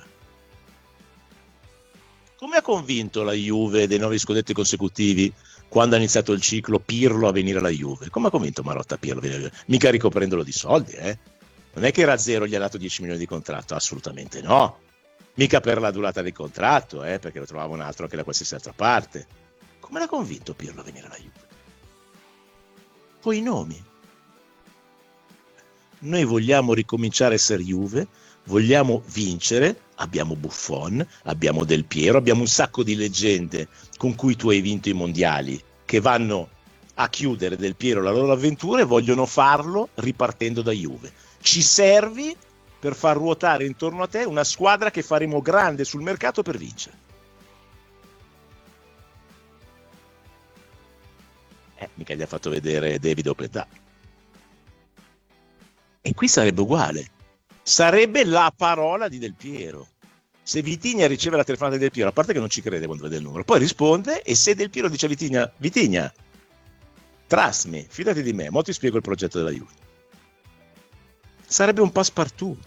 Come ha convinto la Juve dei 9 scudetti consecutivi quando ha iniziato il ciclo Pirlo a venire alla Juve? Come ha convinto Marotta Pirlo a venire alla Juve? Mica ricoprendolo di soldi, Non è che era zero, gli ha dato 10 milioni di contratto, assolutamente no. Mica per la durata del contratto, perché lo trovava un altro anche da qualsiasi altra parte. Come l'ha convinto Pirlo a venire alla Juve? Poi i nomi. Noi vogliamo ricominciare a essere Juve, vogliamo vincere, abbiamo Buffon, abbiamo Del Piero, abbiamo un sacco di leggende con cui tu hai vinto i mondiali, che vanno a chiudere Del Piero la loro avventura e vogliono farlo ripartendo da Juve. Ci servi per far ruotare intorno a te una squadra che faremo grande sul mercato per vincere. Mica gli ha fatto vedere David Opetà. E qui sarebbe uguale, sarebbe la parola di Del Piero. Se Vitinha riceve la telefonata di Del Piero, a parte che non ci crede quando vede il numero, poi risponde, e se Del Piero dice a Vitinha, trust me, fidati di me, mo ti spiego il progetto della Juve. Sarebbe un passepartout.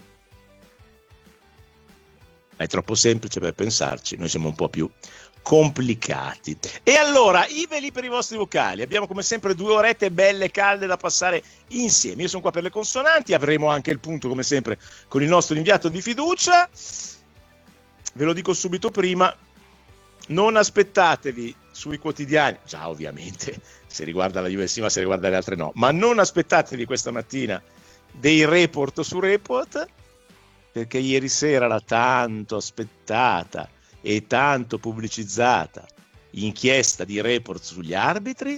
È troppo semplice per pensarci, noi siamo un po' più complicati. E allora, i veli per i vostri vocali. Abbiamo come sempre 2 orette belle e calde da passare insieme. Io sono qua per le consonanti, avremo anche il punto come sempre con il nostro inviato di fiducia. Ve lo dico subito prima, non aspettatevi sui quotidiani, già ovviamente se riguarda la Juve sì, ma se riguarda le altre no, ma non aspettatevi questa mattina dei report su Report, perché ieri sera la tanto aspettata e tanto pubblicizzata inchiesta di Report sugli arbitri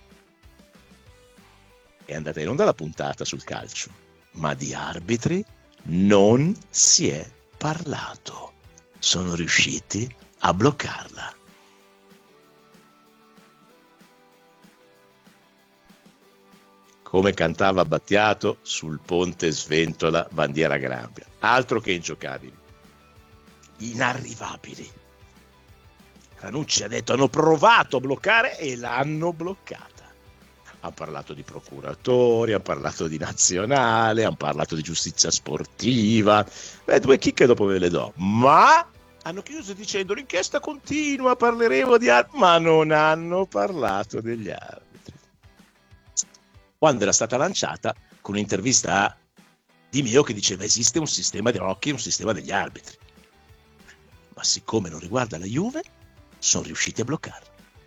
è andata in onda la puntata sul calcio, ma di arbitri non si è parlato. Sono riusciti a bloccarla. Come cantava Battiato, sul ponte sventola bandiera Grambia. Altro che ingiocabili. Inarrivabili. Ranucci ha detto hanno provato a bloccare e l'hanno bloccata. Hanno parlato di procuratori, hanno parlato di nazionale, hanno parlato di giustizia sportiva. 2 chicche dopo ve le do. Ma hanno chiuso dicendo l'inchiesta continua, parleremo di arbitri, ma non hanno parlato degli arbitri. Quando era stata lanciata con un'intervista a Di Meo che diceva esiste un sistema di Rocchi e un sistema degli arbitri. Ma siccome non riguarda la Juve, sono riusciti a bloccarla.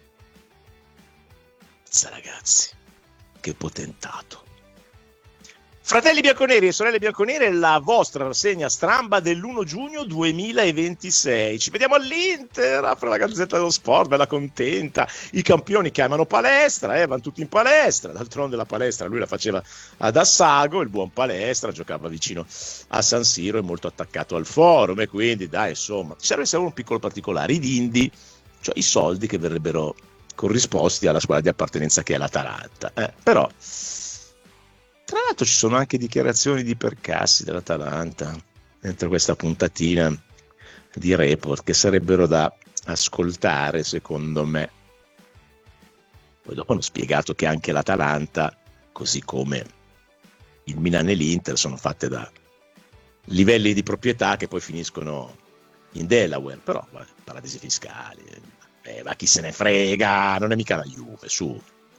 Ragazzi, che potentato. Fratelli bianconeri e sorelle bianconere, la vostra rassegna stramba dell'1 giugno 2026. Ci vediamo all'Inter, apre la Gazzetta dello Sport, bella contenta. I campioni chiamano palestra, vanno tutti in palestra. D'altronde la palestra lui la faceva ad Assago, il buon Palestra, giocava vicino a San Siro e molto attaccato al forum. E quindi, dai, insomma, serve un piccolo particolare. I dindi, cioè i soldi che verrebbero corrisposti alla squadra di appartenenza che è l'Atalanta. Però, tra l'altro, ci sono anche dichiarazioni di Percassi dell'Atalanta dentro questa puntatina di Report che sarebbero da ascoltare, secondo me. Poi dopo hanno spiegato che anche l'Atalanta, così come il Milan e l'Inter, sono fatte da livelli di proprietà che poi finiscono in Delaware, però paradisi fiscali, ma chi se ne frega, non è mica la Juve, su.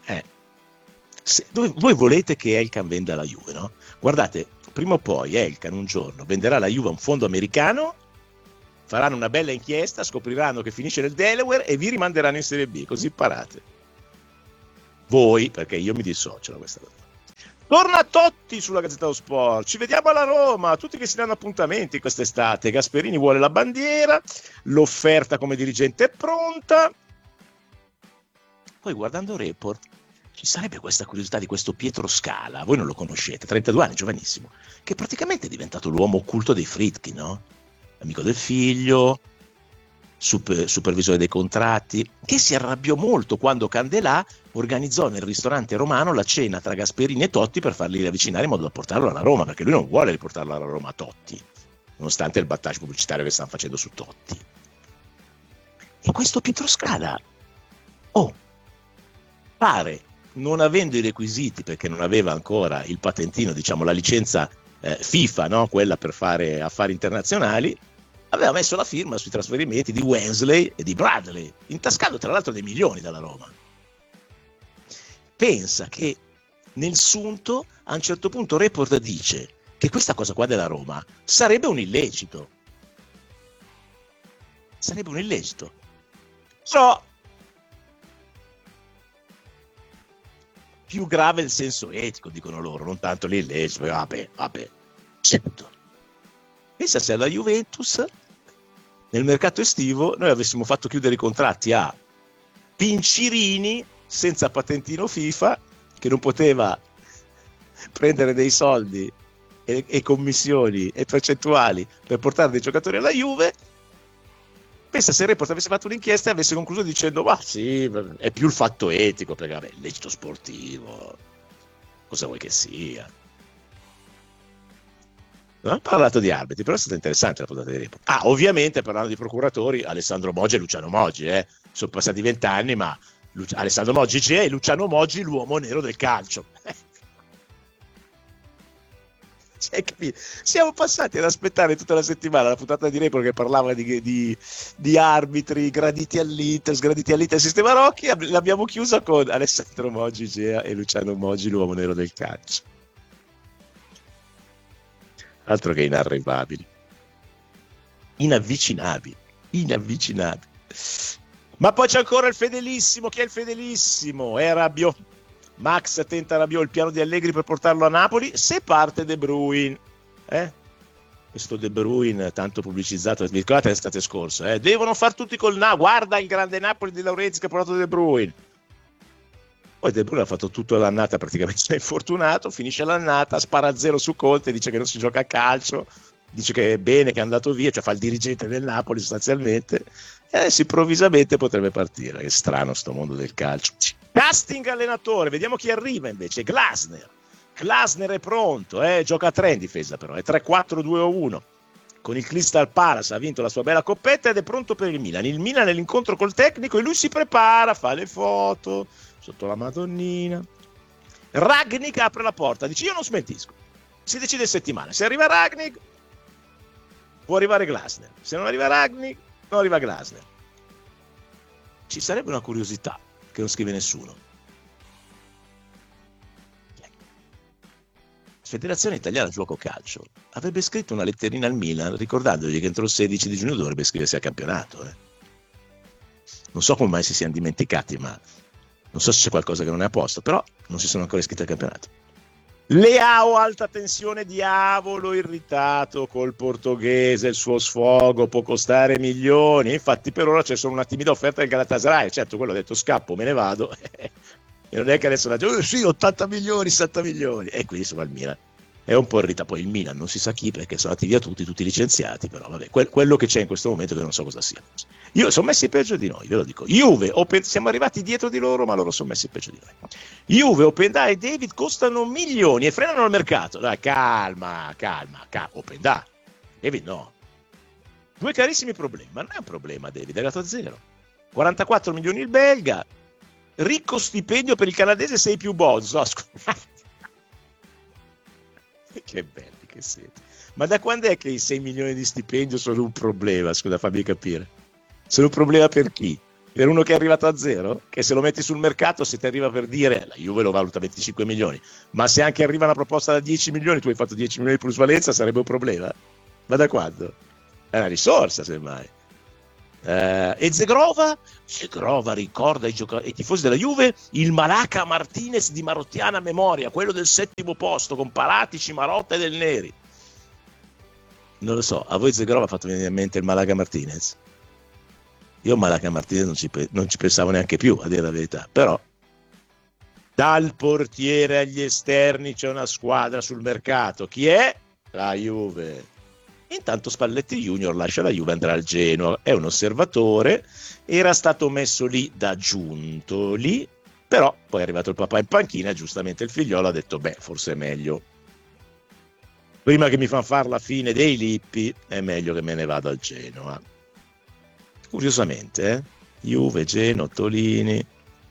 Voi volete che Elkan venda la Juve, no? Guardate, prima o poi Elkan un giorno venderà la Juve a un fondo americano, faranno una bella inchiesta, scopriranno che finisce nel Delaware e vi rimanderanno in Serie B, così imparate. Voi, perché io mi dissocio da questa cosa. Torna Totti sulla Gazzetta dello Sport, ci vediamo alla Roma, tutti che si danno appuntamenti quest'estate. Gasperini vuole la bandiera, l'offerta come dirigente è pronta. Poi guardando Report ci sarebbe questa curiosità di questo Pietro Scala, voi non lo conoscete, 32 anni, giovanissimo, che praticamente è diventato l'uomo occulto dei Friedkin, no? Amico del figlio, supervisore dei contratti, che si arrabbiò molto quando Candelà organizzò nel ristorante romano la cena tra Gasperini e Totti per farli riavvicinare in modo da portarlo alla Roma, perché lui non vuole riportarlo alla Roma a Totti, nonostante il battage pubblicitario che stanno facendo su Totti. E questo Pietro Scala, pare, non avendo i requisiti, perché non aveva ancora il patentino, diciamo la licenza FIFA, no? Quella per fare affari internazionali, aveva messo la firma sui trasferimenti di Wensley e di Bradley, intascando tra l'altro dei milioni dalla Roma. Pensa che nel sunto a un certo punto Report dice che questa cosa qua della Roma sarebbe un illecito. Sarebbe un illecito. Più grave il senso etico, dicono loro, non tanto l'illecito. Vabbè, certo. Pensa se alla Juventus nel mercato estivo noi avessimo fatto chiudere i contratti a Pincirini senza patentino FIFA, che non poteva prendere dei soldi e commissioni e percentuali per portare dei giocatori alla Juve. Pensa se Report avesse fatto un'inchiesta e avesse concluso dicendo ma sì, è più il fatto etico, perché vabbè, illecito sportivo, cosa vuoi che sia. Non ho parlato di arbitri, però è stata interessante la puntata di Report. Ovviamente parlando di procuratori, Alessandro Moggi e Luciano Moggi, sono passati 20 anni, ma Alessandro Moggi c'è e Luciano Moggi l'uomo nero del calcio. Siamo passati ad aspettare tutta la settimana la puntata di Report che parlava di arbitri graditi all'Inter, sgraditi all'Inter, sistema Rocchi, l'abbiamo chiusa con Alessandro Moggi Gea e Luciano Moggi l'uomo nero del calcio. Altro che inarrivabili, inavvicinabili. Ma poi c'è ancora il fedelissimo. Chi è il fedelissimo? È Rabiot. Max tenta Rabiot, il piano di Allegri per portarlo a Napoli se parte De Bruyne. Questo De Bruyne tanto pubblicizzato, vi ricordate l'estate scorsa? Devono far tutti col guarda il grande Napoli di Laurenti che ha portato De Bruyne. Poi De Bruyne ha fatto tutta l'annata, praticamente è infortunato, finisce l'annata, spara a 0 su Conte, dice che non si gioca a calcio, dice che è bene che è andato via, cioè fa il dirigente del Napoli sostanzialmente, e adesso improvvisamente potrebbe partire. Che strano sto mondo del calcio. Casting allenatore, vediamo chi arriva invece. Glasner è pronto, gioca a 3 in difesa però, è 3-4-2-1. Con il Crystal Palace ha vinto la sua bella coppetta ed è pronto per il Milan. Il Milan è l'incontro col tecnico e lui si prepara, fa le foto sotto la Madonnina. Ragnik apre la porta, dice io non smentisco, si decide settimana, se arriva Ragnik può arrivare Glasner, se non arriva Ragnik non arriva Glasner. Ci sarebbe una curiosità che non scrive nessuno. Federazione Italiana Gioco Calcio avrebbe scritto una letterina al Milan ricordandogli che entro il 16 di giugno dovrebbe iscriversi al campionato. Non so come mai si siano dimenticati, ma non so se c'è qualcosa che non è a posto, però non si sono ancora iscritti al campionato. Leao, alta tensione, diavolo irritato col portoghese, il suo sfogo può costare milioni, infatti per ora c'è solo una timida offerta del Galatasaray, certo quello ha detto scappo, me ne vado, e non è che adesso la gente, sì, 80 milioni, 70 milioni, e quindi insomma il Milan è un po' irrita. Poi il Milan non si sa chi, perché sono andati via tutti licenziati, però vabbè, quello che c'è in questo momento che non so cosa sia. Io sono messi peggio di noi, ve lo dico. Juve, siamo arrivati dietro di loro, ma loro sono messi peggio di noi. Juve, Openda e David costano milioni e frenano il mercato. Dai, calma, Openda. David no. Due carissimi problemi, ma non è un problema David, è arrivato a zero. 44 milioni il belga, ricco stipendio per il canadese, 6 più bonus. No, scusate. Che belli che siete. Ma da quando è che i 6 milioni di stipendio sono un problema? Scusa, fammi capire. Sono un problema per chi? Per uno che è arrivato a zero? Che se lo metti sul mercato, se ti arriva per dire la Juve lo valuta 25 milioni, ma se anche arriva una proposta da 10 milioni, tu hai fatto 10 milioni di plusvalenza, sarebbe un problema? Ma da quando? È una risorsa, semmai. E Zegrova ricorda i tifosi della Juve il Malaca Martinez di marottiana memoria, quello del 7° posto con Paratici, Marotta e Del Neri. Non lo so, a voi Zegrova ha fatto venire in mente il Malaca Martinez? Io Malaca Martinez non ci pensavo neanche più, a dire la verità, però dal portiere agli esterni c'è una squadra sul mercato. Chi è? La Juve. Intanto Spalletti Junior lascia la Juve, andrà al Genoa, è un osservatore, era stato messo lì da Giuntoli, però poi è arrivato il papà in panchina e giustamente il figliolo ha detto forse è meglio, prima che mi fanno fare la fine dei Lippi è meglio che me ne vado al Genoa. Curiosamente, Juve, Genoa, Tolini,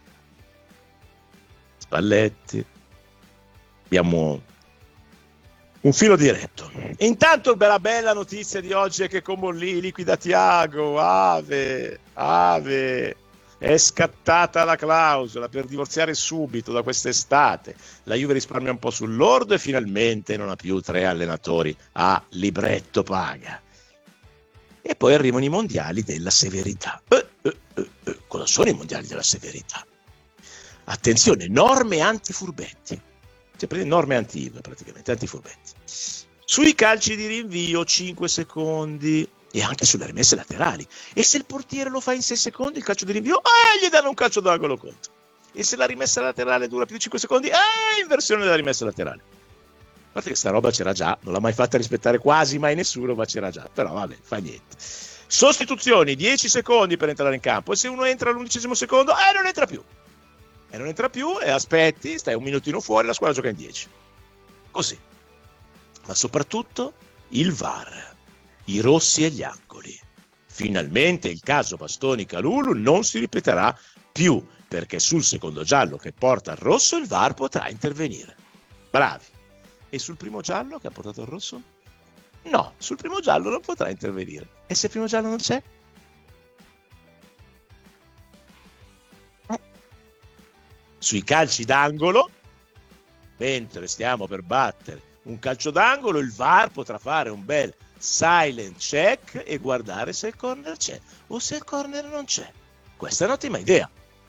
Spalletti, abbiamo un filo diretto. Intanto la bella notizia di oggi è che Comolli liquida Thiago, ave, è scattata la clausola per divorziare subito da quest'estate. La Juve risparmia un po' sul lordo e finalmente non ha più 3 allenatori a libretto paga. E poi arrivano i mondiali della severità. Cosa sono i mondiali della severità? Attenzione, norme antifurbetti. Cioè, norme anti-IVA praticamente, antifurbetti. Sui calci di rinvio 5 secondi e anche sulle rimesse laterali. E se il portiere lo fa in 6 secondi il calcio di rinvio, gli danno un calcio d'angolo contro. E se la rimessa laterale dura più di 5 secondi, inversione della rimessa laterale. A parte che sta roba c'era già, non l'ha mai fatta rispettare quasi mai nessuno, ma c'era già. Però vabbè, fa niente. Sostituzioni, 10 secondi per entrare in campo. E se uno entra all'11° secondo, non entra più. E non entra più e aspetti, stai un minutino fuori, la squadra gioca in 10. Così. Ma soprattutto il VAR, i rossi e gli angoli. Finalmente il caso Bastoni-Kalulu non si ripeterà più, perché sul secondo giallo che porta al rosso il VAR potrà intervenire. Bravi. E sul primo giallo che ha portato al rosso? No, sul primo giallo non potrà intervenire. E se il primo giallo non c'è? Sui calci d'angolo, mentre stiamo per battere un calcio d'angolo, il VAR potrà fare un bel silent check e guardare se il corner c'è o se il corner non c'è. Questa è un'ottima idea.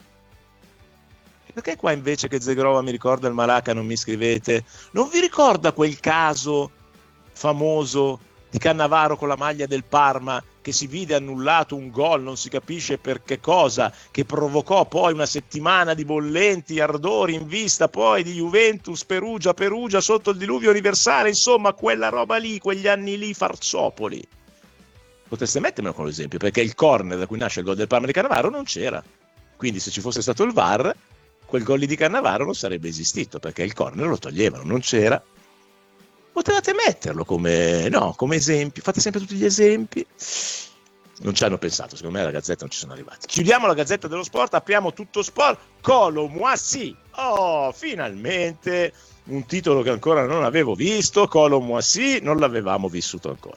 E perché qua invece che Zegrova mi ricorda il Malaca non mi scrivete? Non vi ricorda quel caso famoso di Cannavaro con la maglia del Parma che si vide annullato un gol, non si capisce per che cosa, che provocò poi una settimana di bollenti ardori in vista poi di Juventus, Perugia sotto il diluvio universale, insomma quella roba lì, quegli anni lì farsopoli. Potreste mettermelo come esempio, perché il corner da cui nasce il gol del Parma di Cannavaro non c'era, quindi se ci fosse stato il VAR quel gol lì di Cannavaro non sarebbe esistito, perché il corner lo toglievano, non c'era. Potevate metterlo come esempio, fate sempre tutti gli esempi. Non ci hanno pensato, secondo me alla Gazzetta non ci sono arrivati. Chiudiamo la Gazzetta dello Sport, apriamo Tutto Sport. Colo Moissy, finalmente un titolo che ancora non avevo visto. Colo Moissy, non l'avevamo vissuto ancora.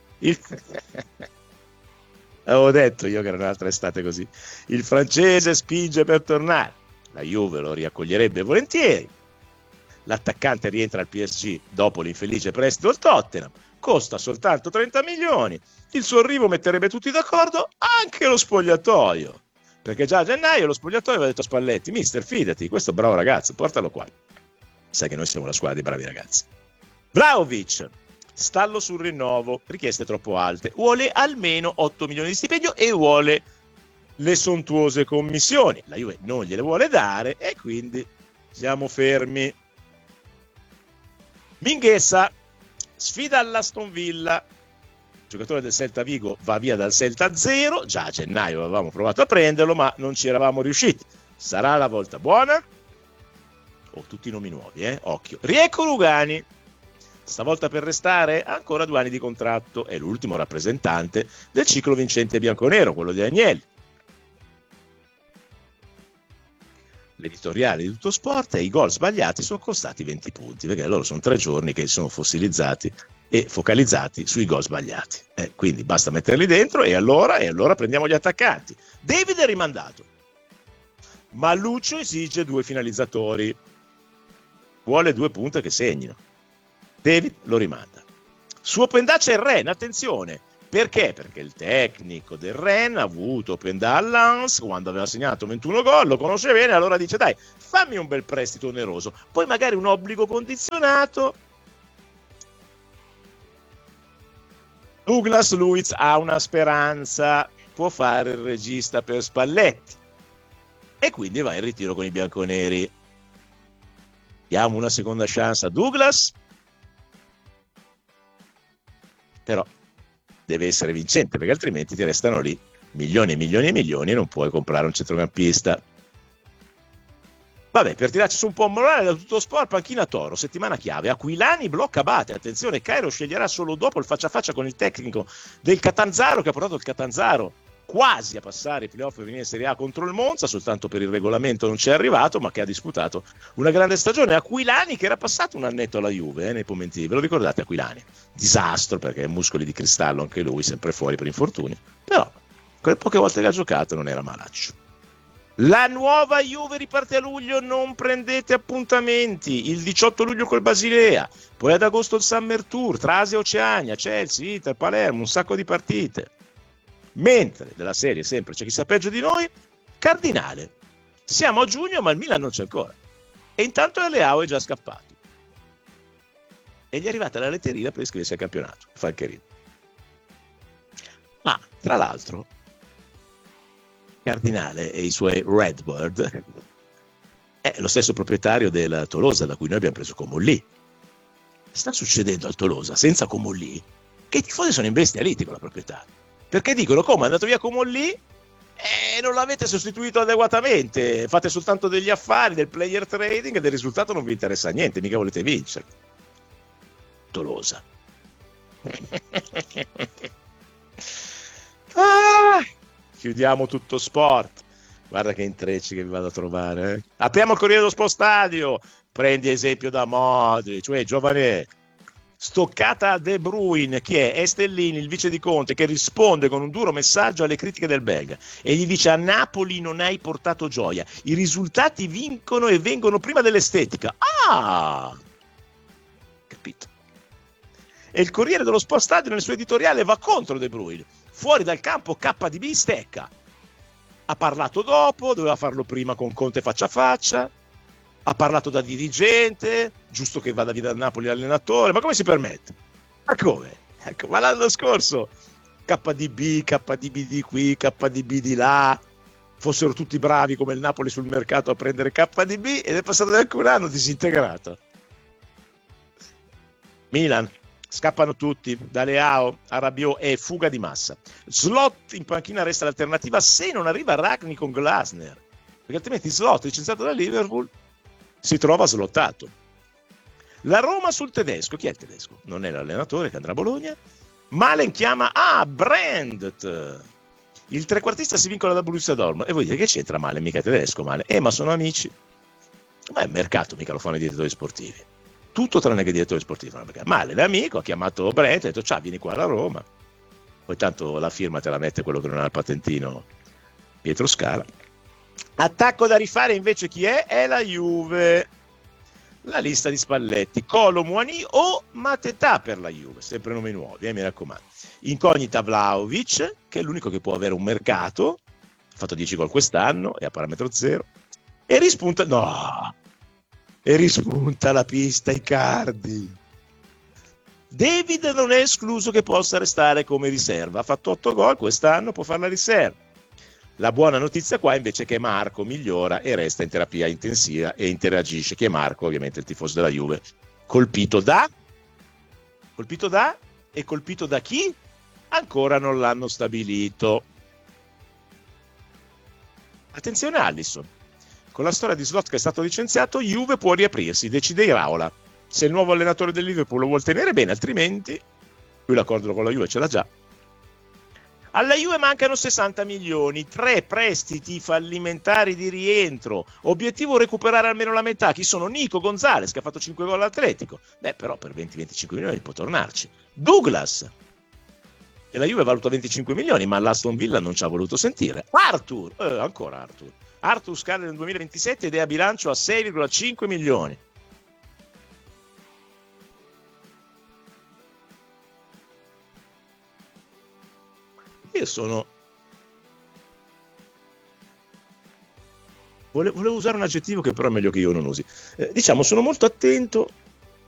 Avevo detto io che era un'altra estate così. Il francese spinge per tornare, la Juve lo riaccoglierebbe volentieri. L'attaccante rientra al PSG dopo l'infelice prestito al Tottenham, costa soltanto 30 milioni, il suo arrivo metterebbe tutti d'accordo, anche lo spogliatoio, perché già a gennaio lo spogliatoio aveva detto a Spalletti: mister, fidati, questo è un bravo ragazzo, portalo qua. Sai che noi siamo la squadra dei bravi ragazzi. Vlahovic, stallo sul rinnovo, richieste troppo alte, vuole almeno 8 milioni di stipendio e vuole le sontuose commissioni, la Juve non gliele vuole dare e quindi siamo fermi. Mingueza sfida all'Aston Villa. Il giocatore del Celta Vigo va via dal Celta 0. Già a gennaio avevamo provato a prenderlo, ma non ci eravamo riusciti. Sarà la volta buona? Oh, tutti i nomi nuovi, occhio. Riecco Rugani. Stavolta per restare ancora 2 anni di contratto. È l'ultimo rappresentante del ciclo vincente bianconero, quello di Agnelli. L'editoriale di Tutto Sport è: i gol sbagliati sono costati 20 punti, perché loro sono 3 giorni che sono fossilizzati e focalizzati sui gol sbagliati. Quindi basta metterli dentro e allora prendiamo gli attaccanti. David è rimandato, ma Lucio esige 2 finalizzatori, vuole 2 punte che segnino. David lo rimanda. Su Openda c'è il Rennes, attenzione, perché? Perché il tecnico del Rennes ha avuto Openda a Lens quando aveva segnato 21 gol, lo conosce bene, allora dice: dai, fammi un bel prestito oneroso, poi magari un obbligo condizionato. Douglas Luiz ha una speranza, può fare il regista per Spalletti e quindi va in ritiro con i bianconeri. Diamo una seconda chance a Douglas, però deve essere vincente, perché altrimenti ti restano lì milioni e milioni e milioni e non puoi comprare un centrocampista. Vabbè, per tirarci su un po' morale da Tutto Sport, panchina Toro, settimana chiave. Aquilani blocca Abate, attenzione, Cairo sceglierà solo dopo il faccia a faccia con il tecnico del Catanzaro, che ha portato il Catanzaro quasi a passare i playoff e venire in Serie A contro il Monza, soltanto per il regolamento non c'è arrivato, ma che ha disputato una grande stagione. Aquilani che era passato un annetto alla Juve nei Pomentini, ve lo ricordate Aquilani? Disastro, perché muscoli di cristallo anche lui, sempre fuori per infortuni, però quelle poche volte che ha giocato non era malaccio. La nuova Juve riparte a luglio, non prendete appuntamenti. Il 18 luglio col Basilea, poi ad agosto il Summer Tour tra Asia e Oceania, Chelsea, Inter, Palermo, un sacco di partite. Mentre della serie sempre c'è chi sa peggio di noi, Cardinale. Siamo a giugno ma il Milan non c'è ancora. E intanto Leao è già scappato. E gli è arrivata la letterina per iscriversi al campionato. Falcherino. Ma, tra l'altro, Cardinale e i suoi Redbird è lo stesso proprietario del Tolosa da cui noi abbiamo preso Comolli. Sta succedendo al Tolosa senza Comolli che i tifosi sono imbestialiti con la proprietà, perché dicono: come è andato via Comolli e non l'avete sostituito adeguatamente, fate soltanto degli affari, del player trading e del risultato non vi interessa niente, mica volete vincere. Tolosa. Chiudiamo Tutto Sport. Guarda che intrecci che vi vado a trovare. Apriamo il Corriere dello Sport Stadio. Prendi esempio da Modric, cioè giovane. Stoccata a De Bruyne. Chi è? Stellini, il vice di Conte, che risponde con un duro messaggio alle critiche del belga e gli dice: a Napoli non hai portato gioia, i risultati vincono e vengono prima dell'estetica. Capito. E il Corriere dello Sport Stadio nel suo editoriale va contro De Bruyne. Fuori dal campo KDB stecca. Ha parlato dopo, doveva farlo prima con Conte faccia a faccia. Ha parlato da dirigente, giusto che vada via dal Napoli allenatore, ma come si permette? Ma come? Ecco, ma l'anno scorso KDB di qui, KDB di là, fossero tutti bravi come il Napoli sul mercato a prendere KDB ed è passato neanche un anno disintegrato. Milan. Scappano tutti, da Leao a Rabiot e fuga di massa. Slot in panchina resta l'alternativa se non arriva Ragni con Glasner, perché altrimenti Slot, licenziato da Liverpool, si trova slottato. La Roma sul tedesco. Chi è il tedesco? Non è l'allenatore che andrà a Bologna. Malen chiama Brandt. Il trequartista si vincola da Borussia Dortmund. E voi dite: che c'entra Malen? Mica tedesco Malen. Ma sono amici. Ma è mercato, mica lo fanno i direttori sportivi. Tutto tranne che direttore sportivo. Male l'amico ha chiamato Brent e ha detto: ciao, vieni qua alla Roma, poi tanto la firma te la mette quello che non ha il patentino, Pietro Scala. Attacco da rifare invece chi è? È la Juve. La lista di Spalletti: Colo, Muani o Mateta per la Juve, sempre nomi nuovi, mi raccomando. Incognita Vlahovic, che è l'unico che può avere un mercato, ha fatto 10 gol quest'anno, è a parametro zero, e rispunta la pista Icardi. David non è escluso che possa restare come riserva, ha fatto 8 gol quest'anno, può fare la riserva. La buona notizia qua invece è che Marco migliora e resta in terapia intensiva e interagisce, che è Marco ovviamente il tifoso della Juve colpito da e colpito da chi? Ancora non l'hanno stabilito. Attenzione Alisson, con la storia di Slot che è stato licenziato, Juve può riaprirsi, decide Iraola. Se il nuovo allenatore del Liverpool lo vuol tenere bene, altrimenti lui l'accordo con la Juve ce l'ha già. Alla Juve mancano 60 milioni, 3 prestiti fallimentari di rientro, obiettivo recuperare almeno la metà. Chi sono? Nico Gonzalez, che ha fatto 5 gol all'Atletico, però per 20-25 milioni può tornarci. Douglas, e la Juve valuta 25 milioni, ma l'Aston Villa non ci ha voluto sentire. Arthur scade nel 2027 ed è a bilancio a 6,5 milioni. Volevo usare un aggettivo che però è meglio che io non usi. Sono molto attento